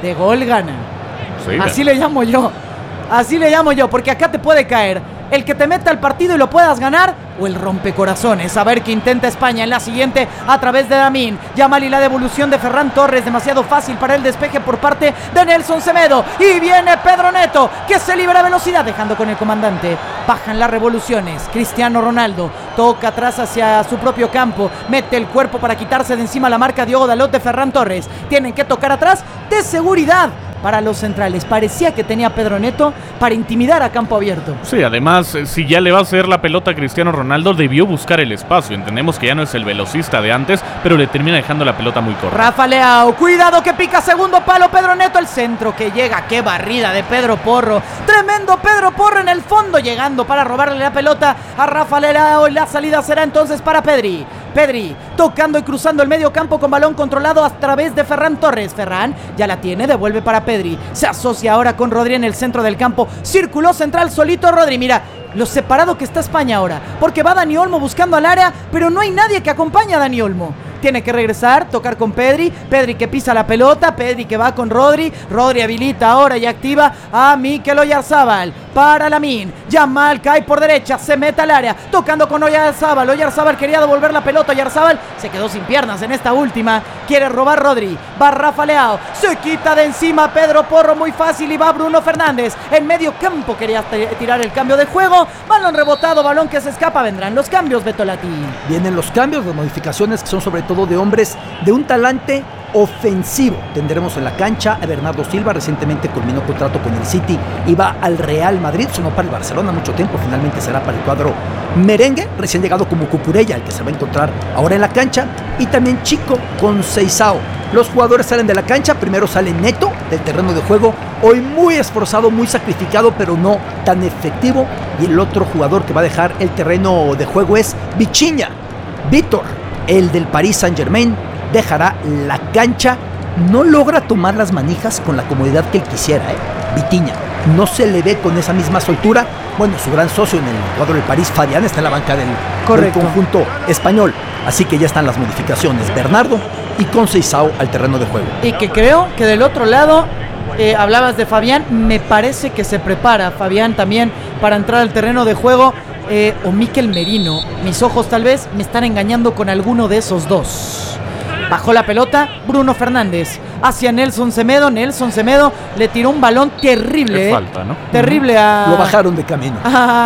de gol gana. Sí, Así le llamo yo. Así le llamo yo, porque acá te puede caer el que te meta al partido y lo puedas ganar, o el rompecorazones. A ver qué intenta España en la siguiente a través de Lamine Yamal y la devolución de Ferran Torres. Demasiado fácil para el despeje por parte de Nelson Semedo. Y viene Pedro Neto, que se libera velocidad, dejando con el comandante. Bajan las revoluciones. Cristiano Ronaldo toca atrás hacia su propio campo. Mete el cuerpo para quitarse de encima la marca Diogo Dalot de Ferran Torres. Tienen que tocar atrás de seguridad para los centrales. Parecía que tenía Pedro Neto para intimidar a campo abierto. Sí, además, si ya le va a hacer la pelota a Cristiano Ronaldo, debió buscar el espacio. Entendemos que ya no es el velocista de antes, pero le termina dejando la pelota muy corta. Rafa Leao, cuidado que pica segundo palo. Pedro Neto, el centro que llega. Qué barrida de Pedro Porro. Tremendo Pedro Porro en el fondo, llegando para robarle la pelota a Rafa Leao. Y la salida será entonces para Pedri. Pedri tocando y cruzando el medio campo con balón controlado a través de Ferran Torres. Ferran ya la tiene, devuelve para Pedri. Se asocia ahora con Rodri en el centro del campo. Círculo central solito Rodri. Mira lo separado que está España ahora, porque va Dani Olmo buscando al área, pero no hay nadie que acompañe a Dani Olmo. Tiene que regresar, tocar con Pedri. Pedri que pisa la pelota, Pedri que va con Rodri. Rodri habilita ahora y activa a Mikel Oyarzabal para Lamine Yamal, cae por derecha, se mete al área, tocando con Oyarzabal. Oyarzabal quería devolver la pelota, Oyarzabal se quedó sin piernas en esta última. Quiere robar Rodri, va Rafa Leao, se quita de encima Pedro Porro muy fácil y va Bruno Fernández. En medio campo quería tirar el cambio de juego. Balón rebotado, balón que se escapa. Vendrán los cambios, Beto Lati. Vienen los cambios, las modificaciones que son sobre todo de hombres de un talante ofensivo. Tendremos en la cancha a Bernardo Silva, recientemente culminó contrato con el City y va al Real Madrid, sonó para el Barcelona mucho tiempo, finalmente será para el cuadro merengue, recién llegado como Cucurella, el que se va a encontrar ahora en la cancha, y también Chico Conceição. Los jugadores salen de la cancha, primero sale Neto del terreno de juego, hoy muy esforzado, muy sacrificado, pero no tan efectivo, y el otro jugador que va a dejar el terreno de juego es Vitinha. Víctor, el del Paris Saint-Germain, dejará la cancha. No logra tomar las manijas con la comodidad que él quisiera, Vitinha. No se le ve con esa misma soltura. Bueno, su gran socio en el cuadro del París, Fabián, está en la banca del conjunto español. Así que ya están las modificaciones. Bernardo y Conceição al terreno de juego. Y que creo que del otro lado, hablabas de Fabián, me parece que se prepara Fabián también para entrar al terreno de juego. O Mikel Merino. Mis ojos tal vez me están engañando con alguno de esos dos. Bajó la pelota Bruno Fernández hacia Nelson Semedo. Nelson Semedo le tiró un balón terrible. Falta, ¿no? Terrible a... Lo bajaron de camino.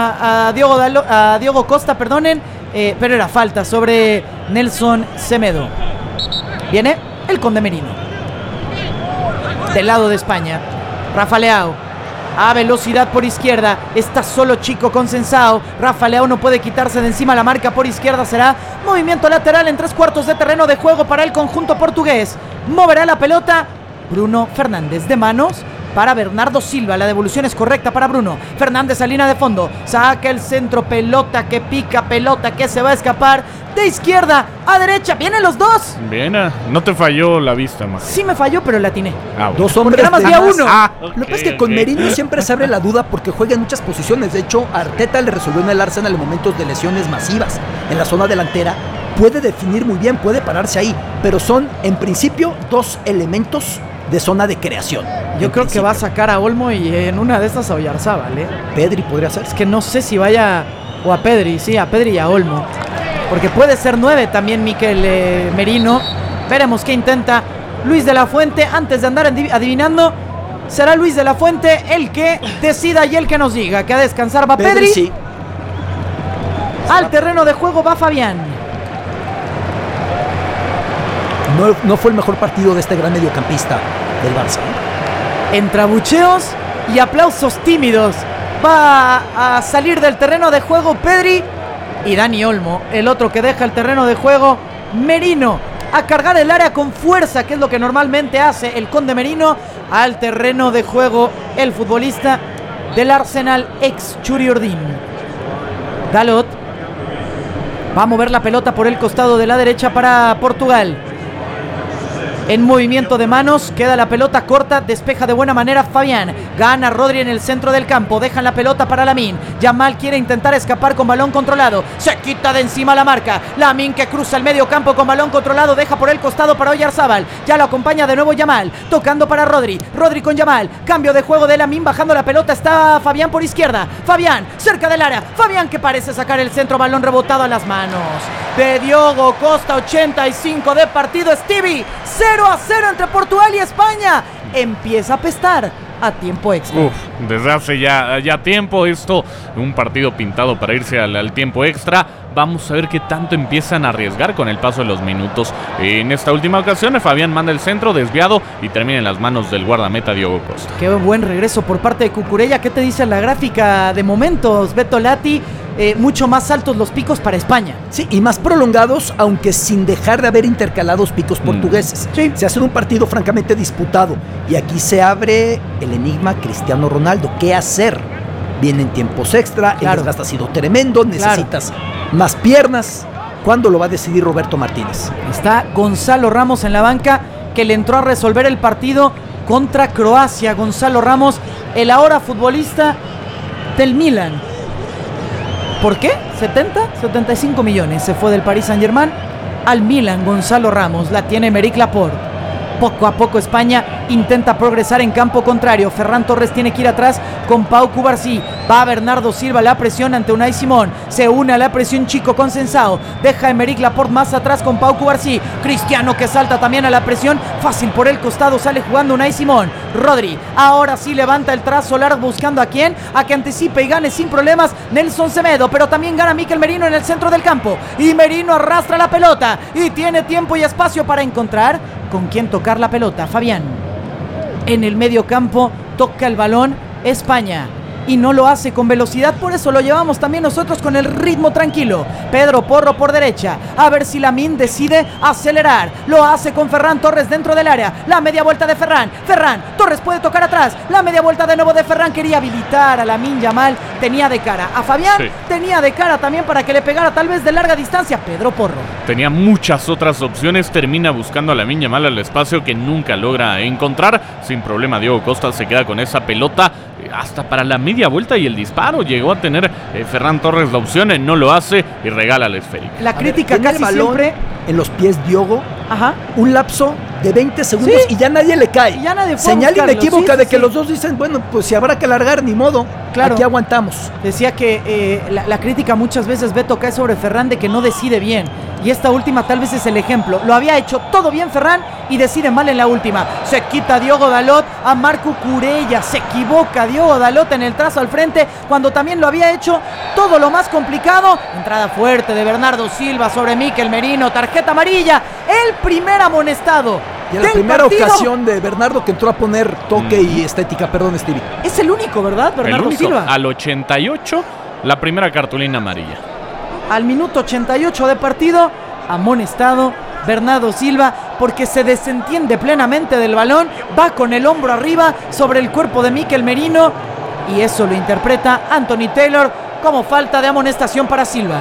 A Diogo Costa, perdonen. Pero era falta sobre Nelson Semedo. Viene el Conde Merino. Del lado de España, Rafa Leao. A velocidad por izquierda, está solo Chico Conceição. Rafa Leao no puede quitarse de encima la marca por izquierda. Será movimiento lateral en 3/4 de terreno de juego para el conjunto portugués. Moverá la pelota Bruno Fernández de manos para Bernardo Silva. La devolución es correcta para Bruno Fernández a línea de fondo. Saca el centro, pelota que pica, pelota que se va a escapar de izquierda a derecha. Vienen los dos. Bien, no te falló la vista, más. Sí me falló, pero la atiné. Bueno. Dos hombres nada más de vi a uno. Lo que pasa es que con Merino siempre se abre la duda porque juega en muchas posiciones. De hecho, Arteta le resolvió en el Arsenal en momentos de lesiones masivas. En la zona delantera puede definir muy bien, puede pararse ahí, pero son en principio dos elementos de zona de creación. Yo creo que va a sacar a Olmo y en una de estas a Oyarzabal, Pedri podría ser. Es que no sé si vaya o a Pedri, sí, a Pedri y a Olmo. Porque puede ser 9 también Mikel Merino. Veremos qué intenta Luis de la Fuente. Antes de andar adivinando, será Luis de la Fuente el que decida y el que nos diga que a descansar va Pedri. Sí. Al terreno de juego va Fabián. No fue el mejor partido de este gran mediocampista del Barça. Entre abucheos y aplausos tímidos, va a salir del terreno de juego Pedri y Dani Olmo, el otro que deja el terreno de juego. Merino a cargar el área con fuerza, que es lo que normalmente hace el Conde Merino. Al terreno de juego el futbolista del Arsenal, ex Churiordín. Dalot va a mover la pelota por el costado de la derecha para Portugal. En movimiento de manos, queda la pelota corta, despeja de buena manera Fabián. Gana Rodri en el centro del campo, dejan la pelota para Lamine. Yamal quiere intentar escapar con balón controlado. Se quita de encima la marca. Lamine que cruza el medio campo con balón controlado, deja por el costado para Oyarzábal. Ya lo acompaña de nuevo Yamal, tocando para Rodri. Rodri con Yamal, cambio de juego de Lamine, bajando la pelota está Fabián por izquierda. Fabián, cerca del área. Fabián que parece sacar el centro, balón rebotado a las manos de Diogo Costa. 85 de partido. Stevie, 0-0 entre Portugal y España. Empieza a pestar a tiempo extra. Desde hace ya tiempo esto, un partido pintado para irse al tiempo extra. Vamos a ver qué tanto empiezan a arriesgar con el paso de los minutos. En esta última ocasión, Fabián manda el centro desviado y termina en las manos del guardameta Diogo Costa. Qué buen regreso por parte de Cucurella. ¿Qué te dice la gráfica de momentos, Beto Lati? Mucho más altos los picos para España. Sí, y más prolongados, aunque sin dejar de haber intercalados picos portugueses. Sí. Se hace un partido francamente disputado. Y aquí se abre el enigma Cristiano Ronaldo. ¿Qué hacer? Vienen tiempos extra, el desgaste ha sido tremendo, necesitas más piernas. ¿Cuándo lo va a decidir Roberto Martínez? Está Gonzalo Ramos en la banca, que le entró a resolver el partido contra Croacia. Gonzalo Ramos, el ahora futbolista del Milan. ¿Por qué? 75 millones. Se fue del Paris Saint-Germain al Milan. Gonzalo Ramos, la tiene Aymeric Laporte. Poco a poco España intenta progresar en campo contrario. Ferran Torres tiene que ir atrás con Pau Cubarsí. Va Bernardo Silva, la presión ante Unai Simón. Se une a la presión Chico Consensao. Deja a Aymeric Laporte más atrás con Pau Cubarsí. Cristiano que salta también a la presión. Fácil por el costado, sale jugando Unai Simón. Rodri, ahora sí levanta el trazo largo buscando a quién, a que anticipe y gane sin problemas Nelson Semedo, pero también gana Mikel Merino en el centro del campo. Y Merino arrastra la pelota y tiene tiempo y espacio para encontrar con quién tocar la pelota. Fabián en el medio campo toca el balón España y no lo hace con velocidad, por eso lo llevamos también nosotros con el ritmo tranquilo. Pedro Porro por derecha, a ver si Lamine decide acelerar. Lo hace con Ferran Torres dentro del área. La media vuelta de Ferran. Torres puede tocar atrás. La media vuelta de nuevo de Ferran. Quería habilitar a Lamine Yamal. Tenía de cara a Fabián. Sí. Tenía de cara también para que le pegara tal vez de larga distancia. Pedro Porro tenía muchas otras opciones. Termina buscando a Lamine Yamal al espacio que nunca logra encontrar. Sin problema Diogo Costa se queda con esa pelota. Hasta para la media vuelta y el disparo llegó a tener Ferran Torres la opción, no lo hace y regala la esférica. La crítica casi siempre en los pies Diogo. Ajá. Un lapso de 20 segundos y ya nadie le cae. Y ya nadie señal inequívoca de que los dos dicen, bueno, pues si habrá que alargar, ni modo. Claro. Aquí aguantamos. Decía que la crítica muchas veces, Beto, cae sobre Ferran de que no decide bien. Y esta última tal vez es el ejemplo. Lo había hecho todo bien Ferran y decide mal en la última. Se quita Diogo Dalot a Marco Cucurella. Se equivoca Diogo Dalot en el trazo al frente cuando también lo había hecho todo lo más complicado. Entrada fuerte de Bernardo Silva sobre Mikel Merino. Tarjeta amarilla. El primer amonestado. Y en la primera ocasión de Bernardo que entró a poner toque y estética, perdón, Stevie. Es el único, ¿verdad, Bernardo Silva? Al 88, la primera cartulina amarilla. Al minuto 88 de partido, amonestado Bernardo Silva porque se desentiende plenamente del balón, va con el hombro arriba sobre el cuerpo de Mikel Merino y eso lo interpreta Anthony Taylor como falta de amonestación para Silva.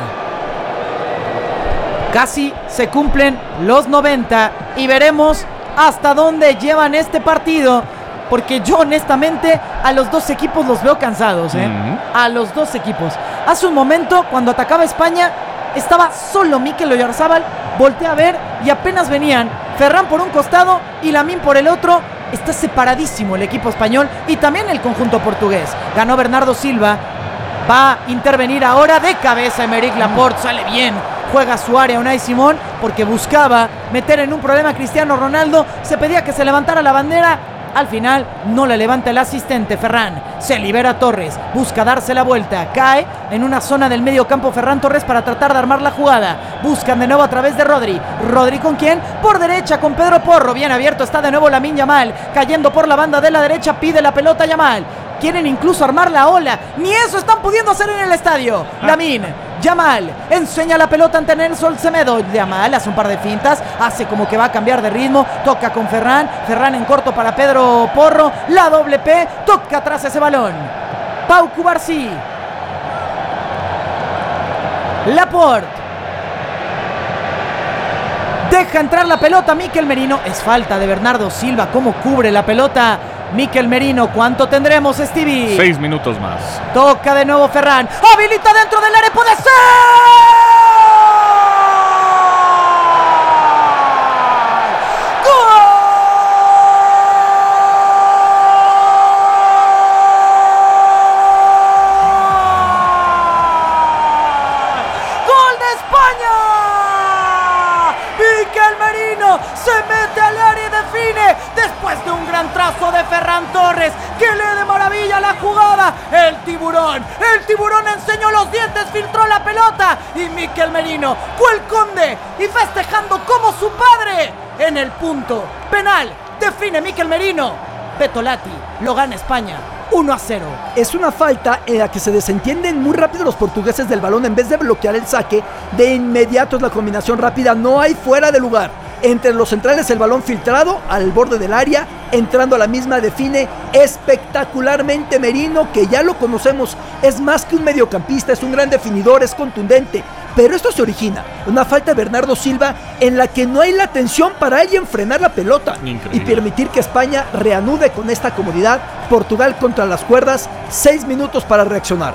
Casi se cumplen los 90 y veremos hasta dónde llevan este partido, porque yo honestamente a los dos equipos los veo cansados, a los dos equipos. Hace un momento cuando atacaba España estaba solo Mikel Oyarzábal, volteé a ver y apenas venían Ferran por un costado y Lamine por el otro. Está separadísimo el equipo español y también el conjunto portugués. Ganó Bernardo Silva, va a intervenir ahora de cabeza Aymeric Laporte, sale bien. Juega su área Unai Simón porque buscaba meter en un problema a Cristiano Ronaldo. Se pedía que se levantara la bandera. Al final no la levanta el asistente. Ferran se libera Torres, busca darse la vuelta, cae en una zona del medio campo Ferran Torres para tratar de armar la jugada. Buscan de nuevo a través de Rodri. ¿Rodri con quién? Por derecha con Pedro Porro. Bien abierto está de nuevo Lamine Yamal, cayendo por la banda de la derecha, pide la pelota Yamal. Quieren incluso armar la ola. Ni eso están pudiendo hacer en el estadio. Lamine Yamal enseña la pelota ante Nelson Semedo. Yamal hace un par de fintas, hace como que va a cambiar de ritmo, toca con Ferran en corto para Pedro Porro, la doble P, toca atrás ese balón. Pau Cubarsí, Laporte, Deja entrar la pelota Mikel Merino. Es falta de Bernardo Silva. ¿Cómo cubre la pelota Mikel Merino? ¿Cuánto tendremos, Stevie? 6 minutos más. Toca de nuevo Ferran. Habilita dentro del área. ¡Puede ser! Se mete al área y define después de un gran trazo de Ferran Torres que lee de maravilla la jugada. El tiburón enseñó los dientes, filtró la pelota y Mikel Merino fue el conde y festejando como su padre en el punto penal. Define Mikel Merino. Betolati lo gana España 1-0. Es una falta en la que se desentienden muy rápido los portugueses del balón. En vez de bloquear el saque, de inmediato es la combinación rápida. No hay fuera de lugar. Entre los centrales el balón filtrado al borde del área, entrando a la misma define espectacularmente Merino, que ya lo conocemos, es más que un mediocampista, es un gran definidor, es contundente. Pero esto se origina una falta de Bernardo Silva en la que no hay la atención para alguien frenar la pelota. Increíble. Y permitir que España reanude con esta comodidad. Portugal contra las cuerdas, 6 minutos para reaccionar.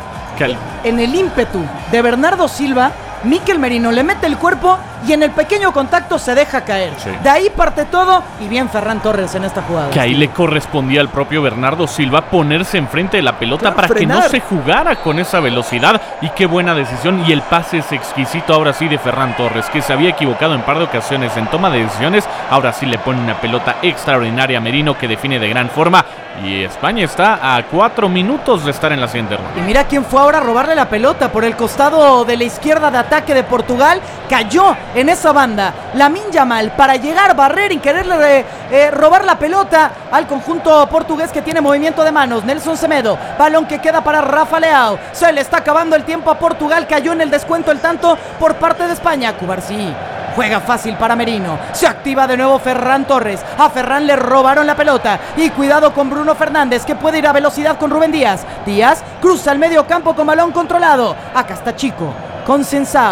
En el ímpetu de Bernardo Silva, Mikel Merino le mete el cuerpo y en el pequeño contacto se deja caer. Sí. De ahí parte todo y bien Ferran Torres en esta jugada. Que ahí le correspondía al propio Bernardo Silva ponerse enfrente de la pelota, claro, para frenar, que no se jugara con esa velocidad. Y qué buena decisión. Y el pase es exquisito ahora sí de Ferran Torres, que se había equivocado en par de ocasiones en toma de decisiones. Ahora sí le pone una pelota extraordinaria a Merino, que define de gran forma. Y España está a 4 minutos de estar en la siguiente ronda. Y mira quién fue ahora a robarle la pelota por el costado de la izquierda de ataque de Portugal. Cayó en esa banda Lamine Yamal para llegar, barrer y quererle robar la pelota al conjunto portugués, que tiene movimiento de manos. Nelson Semedo, balón que queda para Rafa Leao. Se le está acabando el tiempo a Portugal. Cayó en el descuento el tanto por parte de España. Cubarsí juega fácil para Merino. Se activa de nuevo Ferran Torres. A Ferran le robaron la pelota. Y cuidado con Bruno Fernández, que puede ir a velocidad con Rubén Díaz. Díaz cruza el medio campo con balón controlado. Acá está Chico con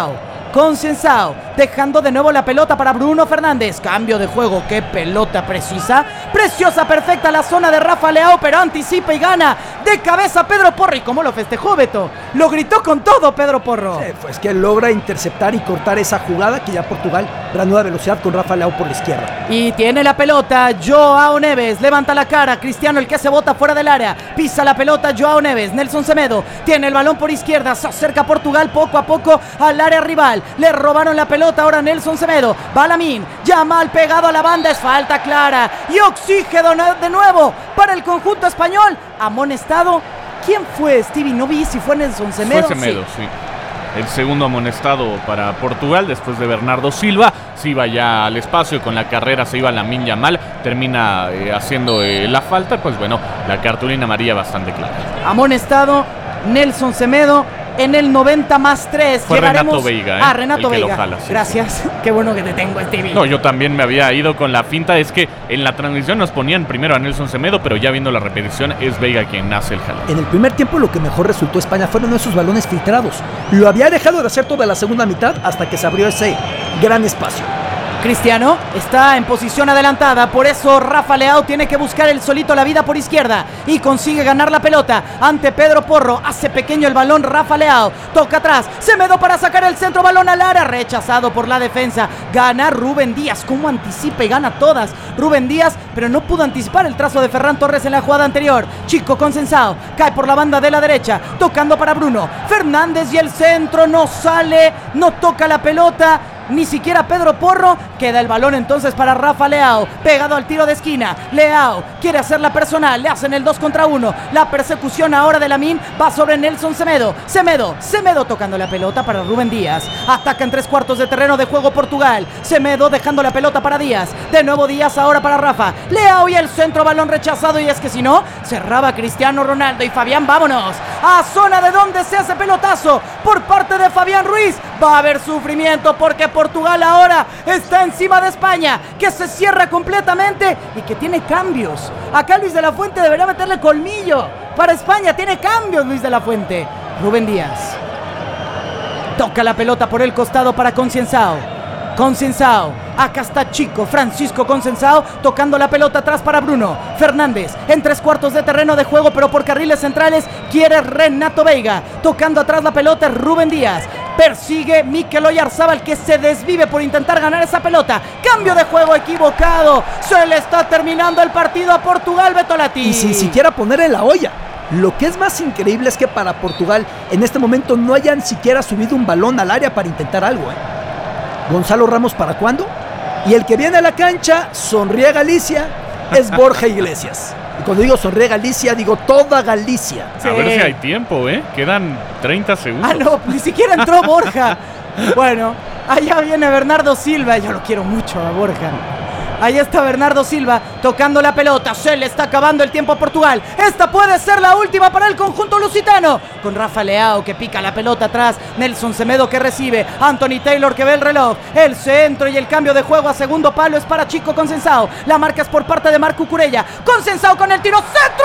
Sensao, dejando de nuevo la pelota para Bruno Fernández. Cambio de juego, qué pelota preciosa, perfecta la zona de Rafa Leao, pero anticipa y gana de cabeza Pedro Porro. ¿Y cómo lo festejó, Beto? Lo gritó con todo Pedro Porro. Sí, pues que logra interceptar y cortar esa jugada, que ya Portugal reanuda velocidad con Rafa Leao por la izquierda. Y tiene la pelota Joao Neves, levanta la cara, Cristiano el que se bota fuera del área, pisa la pelota Joao Neves. Nelson Semedo tiene el balón por izquierda, se acerca Portugal poco a poco al área rival. Le robaron la pelota ahora Nelson Semedo. Va Lamine Yamal pegado a la banda. Es falta clara. Y oxígeno de nuevo para el conjunto español. Amonestado. ¿Quién fue, Stevie? No vi si fue Nelson Semedo. Fue Semedo, sí. El segundo amonestado para Portugal después de Bernardo Silva. Se iba ya al espacio, con la carrera se iba Lamine Yamal. Termina haciendo la falta. Pues bueno, la cartulina amarilla bastante clara. Amonestado Nelson Semedo en el 90+3. Fue Renato Veiga, Renato Veiga. Jala, sí, gracias. Sí. Qué bueno que te tengo, Stevie. No, yo también me había ido con la finta. Es que en la transmisión nos ponían primero a Nelson Semedo, pero ya viendo la repetición es Veiga quien hace el jala. En el primer tiempo lo que mejor resultó a España fueron esos balones filtrados. Lo había dejado de hacer toda la segunda mitad hasta que se abrió ese gran espacio. Cristiano está en posición adelantada, por eso Rafa Leao tiene que buscar el solito la vida por izquierda y consigue ganar la pelota ante Pedro Porro. Hace pequeño el balón Rafa Leao, toca atrás, Semedo para sacar el centro, balón al área, rechazado por la defensa. Gana Rubén Díaz, cómo anticipa y gana todas Rubén Díaz, pero no pudo anticipar el trazo de Ferran Torres en la jugada anterior. Chico con Sensao, cae por la banda de la derecha, tocando para Bruno Fernández y el centro no sale, no toca la pelota ni siquiera Pedro Porro. Queda el balón entonces para Rafa Leao, pegado al tiro de esquina. Leao quiere hacerla personal, le hacen el 2 contra 1. La persecución ahora de Lamine va sobre Nelson Semedo. Semedo tocando la pelota para Rubén Díaz. Ataca en 3/4 de terreno de juego Portugal. Semedo dejando la pelota para Díaz. De nuevo Díaz ahora para Rafa Leao y el centro, balón rechazado. Y es que si no, cerraba Cristiano Ronaldo. Y Fabián, vámonos a zona de donde se hace pelotazo por parte de Fabián Ruiz. Va a haber sufrimiento porque Portugal ahora está encima de España, que se cierra completamente y que tiene cambios. Acá Luis de la Fuente debería meterle colmillo. Para España tiene cambios Luis de la Fuente. Rubén Díaz toca la pelota por el costado para Consensao. Consensao, acá está Chico, Francisco Consensao, tocando la pelota atrás para Bruno Fernández, en 3/4 de terreno de juego, pero por carriles centrales quiere Renato Veiga, tocando atrás la pelota Rubén Díaz, persigue Mikel Oyarzábal, que se desvive por intentar ganar esa pelota, cambio de juego equivocado, se le está terminando el partido a Portugal, Betolati. Y sin siquiera poner en la olla. Lo que es más increíble es que para Portugal en este momento no hayan siquiera subido un balón al área para intentar algo, Gonzalo Ramos, ¿para cuándo? Y el que viene a la cancha, sonríe Galicia, es Borja Iglesias. Y cuando digo sonríe Galicia, digo toda Galicia. Sí. A ver si hay tiempo, Quedan 30 segundos. Ah, no, ni siquiera entró Borja. Bueno, allá viene Bernardo Silva. Yo lo quiero mucho a Borja. Ahí está Bernardo Silva tocando la pelota. Se le está acabando el tiempo a Portugal. Esta puede ser la última para el conjunto lusitano. Con Rafa Leao que pica la pelota atrás. Nelson Semedo que recibe. Anthony Taylor que ve el reloj. El centro y el cambio de juego a segundo palo es para Chico Consensao. La marca es por parte de Marco Cucurella. Consensao con el tiro. ¡Centro!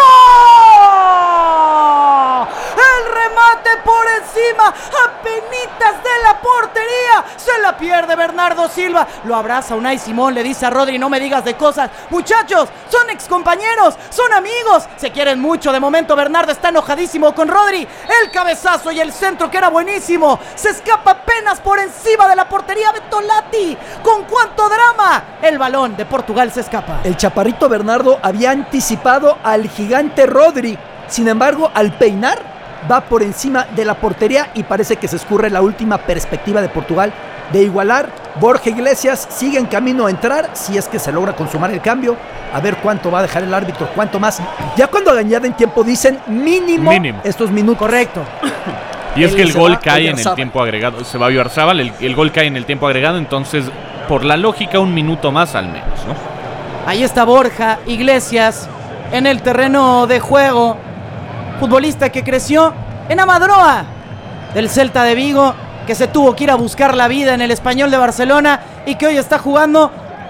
El remate por encima. Apenitas de la portería. Se la pierde Bernardo Silva. Lo abraza Unai Simón. Le dice a Rodri: no me digas de cosas. Muchachos, son excompañeros, son amigos, se quieren mucho. De momento Bernardo está enojadísimo con Rodri. El cabezazo y el centro que era buenísimo. Se escapa apenas por encima de la portería. Betolati, ¿con cuánto drama? El balón de Portugal se escapa. El chaparrito Bernardo había anticipado al gigante Rodri. Sin embargo, al peinar, va por encima de la portería y parece que se escurre la última perspectiva de Portugal de igualar. Borja Iglesias sigue en camino a entrar, si es que se logra consumar el cambio. A ver cuánto va a dejar el árbitro, cuánto más. Ya cuando añaden tiempo dicen mínimo estos minutos. Correcto. Y es que el gol cae en el tiempo agregado. Se va a Oyarzábal, el gol cae en el tiempo agregado, entonces por la lógica un minuto más al menos, ¿no? Ahí está Borja Iglesias en el terreno de juego. Futbolista que creció en Amadroa del Celta de Vigo, que se tuvo que ir a buscar la vida en el Español de Barcelona y que hoy está jugando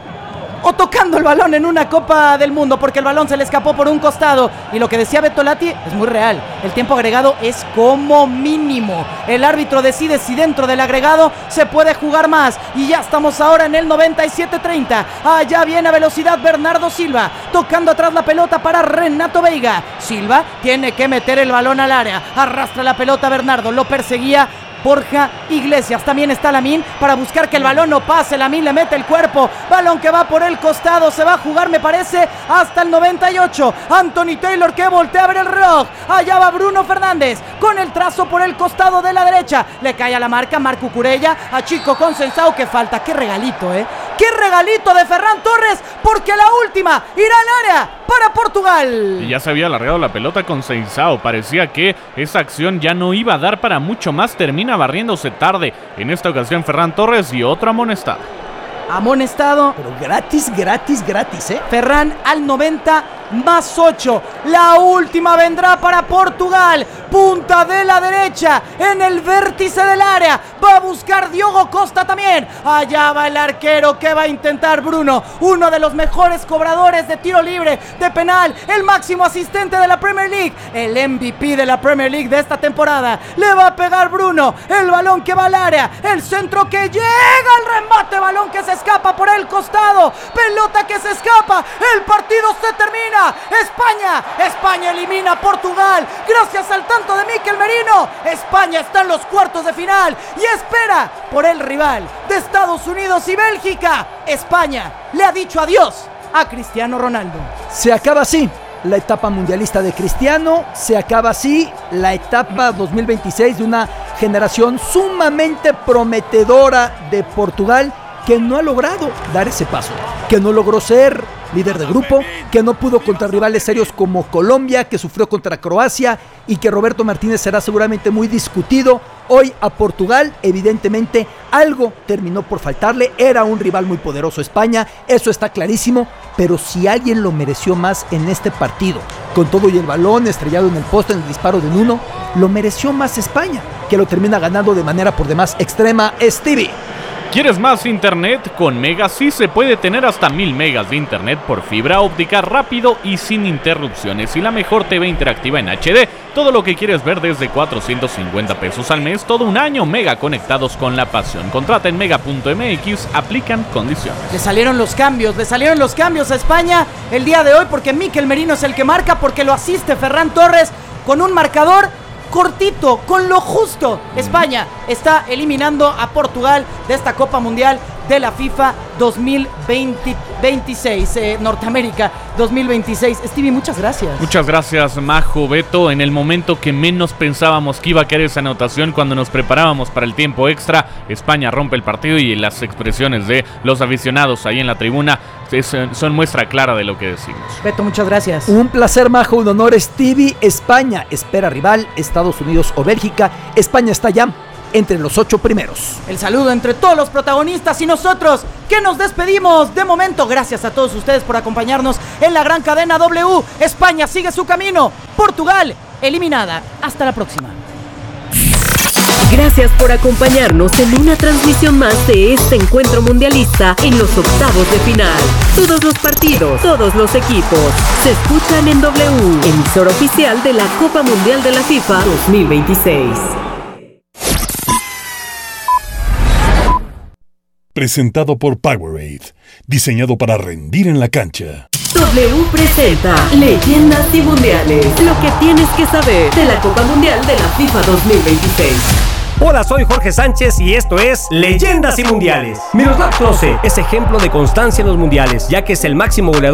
o tocando el balón en una Copa del Mundo, porque el balón se le escapó por un costado. Y lo que decía Betolati es muy real. El tiempo agregado es como mínimo. El árbitro decide si dentro del agregado se puede jugar más. Y ya estamos ahora en el 97-30. Allá viene a velocidad Bernardo Silva, tocando atrás la pelota para Renato Veiga. Silva tiene que meter el balón al área. Arrastra la pelota Bernardo, lo perseguía Borja Iglesias. También está Lamine para buscar que el balón no pase. Lamine le mete el cuerpo. Balón que va por el costado. Se va a jugar, me parece, hasta el 98. Anthony Taylor que voltea a ver el reloj. Allá va Bruno Fernández con el trazo por el costado de la derecha. Le cae a la marca Marco Cucurella. A Chico Consensao que falta. Qué regalito, Qué regalito de Ferran Torres, porque la última irá al área para Portugal. Y ya se había alargado la pelota con Consensao. Parecía que esa acción ya no iba a dar para mucho más. Termina barriéndose tarde. En esta ocasión Ferran Torres y otro amonestado. Amonestado. Pero gratis, Ferran al 90 más 8. La última vendrá para Portugal. Punta de la derecha en el vértice del área. Va a buscar Diogo Costa también. Allá va el arquero que va a intentar Bruno. Uno de los mejores cobradores de tiro libre, de penal. El máximo asistente de la Premier League. El MVP de la Premier League de esta temporada. Le va a pegar Bruno. El balón que va al área. El centro que llega. El remate. Balón que se escapa por el costado. Pelota que se escapa. El partido se termina. España elimina a Portugal gracias al tanto de Mikel Merino. España está en los cuartos de final y espera por el rival de Estados Unidos y Bélgica. España le ha dicho adiós a Cristiano Ronaldo. Se acaba así la etapa mundialista de Cristiano, se acaba así la etapa 2026 de una generación sumamente prometedora de Portugal, que no ha logrado dar ese paso, que no logró ser líder de grupo, que no pudo contra rivales serios como Colombia, que sufrió contra Croacia y que Roberto Martínez será seguramente muy discutido. Hoy a Portugal, evidentemente, algo terminó por faltarle. Era un rival muy poderoso España, eso está clarísimo, pero si alguien lo mereció más en este partido, con todo y el balón estrellado en el poste en el disparo de Nuno, lo mereció más España, que lo termina ganando de manera por demás extrema. Stevie, ¿Quieres más internet? Con Mega sí se puede tener hasta 1000 megas de internet por fibra óptica rápido y sin interrupciones y la mejor TV interactiva en HD. Todo lo que quieres ver desde 450 pesos al mes, todo un año. Mega, conectados con la pasión. Contrata en mega.mx, aplican condiciones. Le salieron los cambios a España el día de hoy porque Mikel Merino es el que marca, porque lo asiste Ferran Torres con un marcador cortito, con lo justo. España está eliminando a Portugal de esta Copa Mundial de la FIFA 2026, Norteamérica 2026. Stevie, muchas gracias. Muchas gracias, Majo, Beto. En el momento que menos pensábamos que iba a caer esa anotación, cuando nos preparábamos para el tiempo extra, España rompe el partido y las expresiones de los aficionados ahí en la tribuna son muestra clara de lo que decimos. Beto, muchas gracias. Un placer, Majo, un honor, Stevie. España espera rival, Estados Unidos o Bélgica. España está ya entre los 8 primeros. El saludo entre todos los protagonistas y nosotros, que nos despedimos de momento. Gracias a todos ustedes por acompañarnos en la gran cadena W. España sigue su camino. Portugal eliminada. Hasta la próxima. Gracias por acompañarnos en una transmisión más de este encuentro mundialista en los octavos de final. Todos los partidos, todos los equipos se escuchan en W, emisora oficial de la Copa Mundial de la FIFA 2026. Presentado por Powerade, diseñado para rendir en la cancha. W presenta Leyendas y Mundiales, lo que tienes que saber de la Copa Mundial de la FIFA 2026. Hola, soy Jorge Sánchez y esto es Leyendas y Mundiales. Miroslav Klose es ejemplo de constancia en los mundiales, ya que es el máximo goleador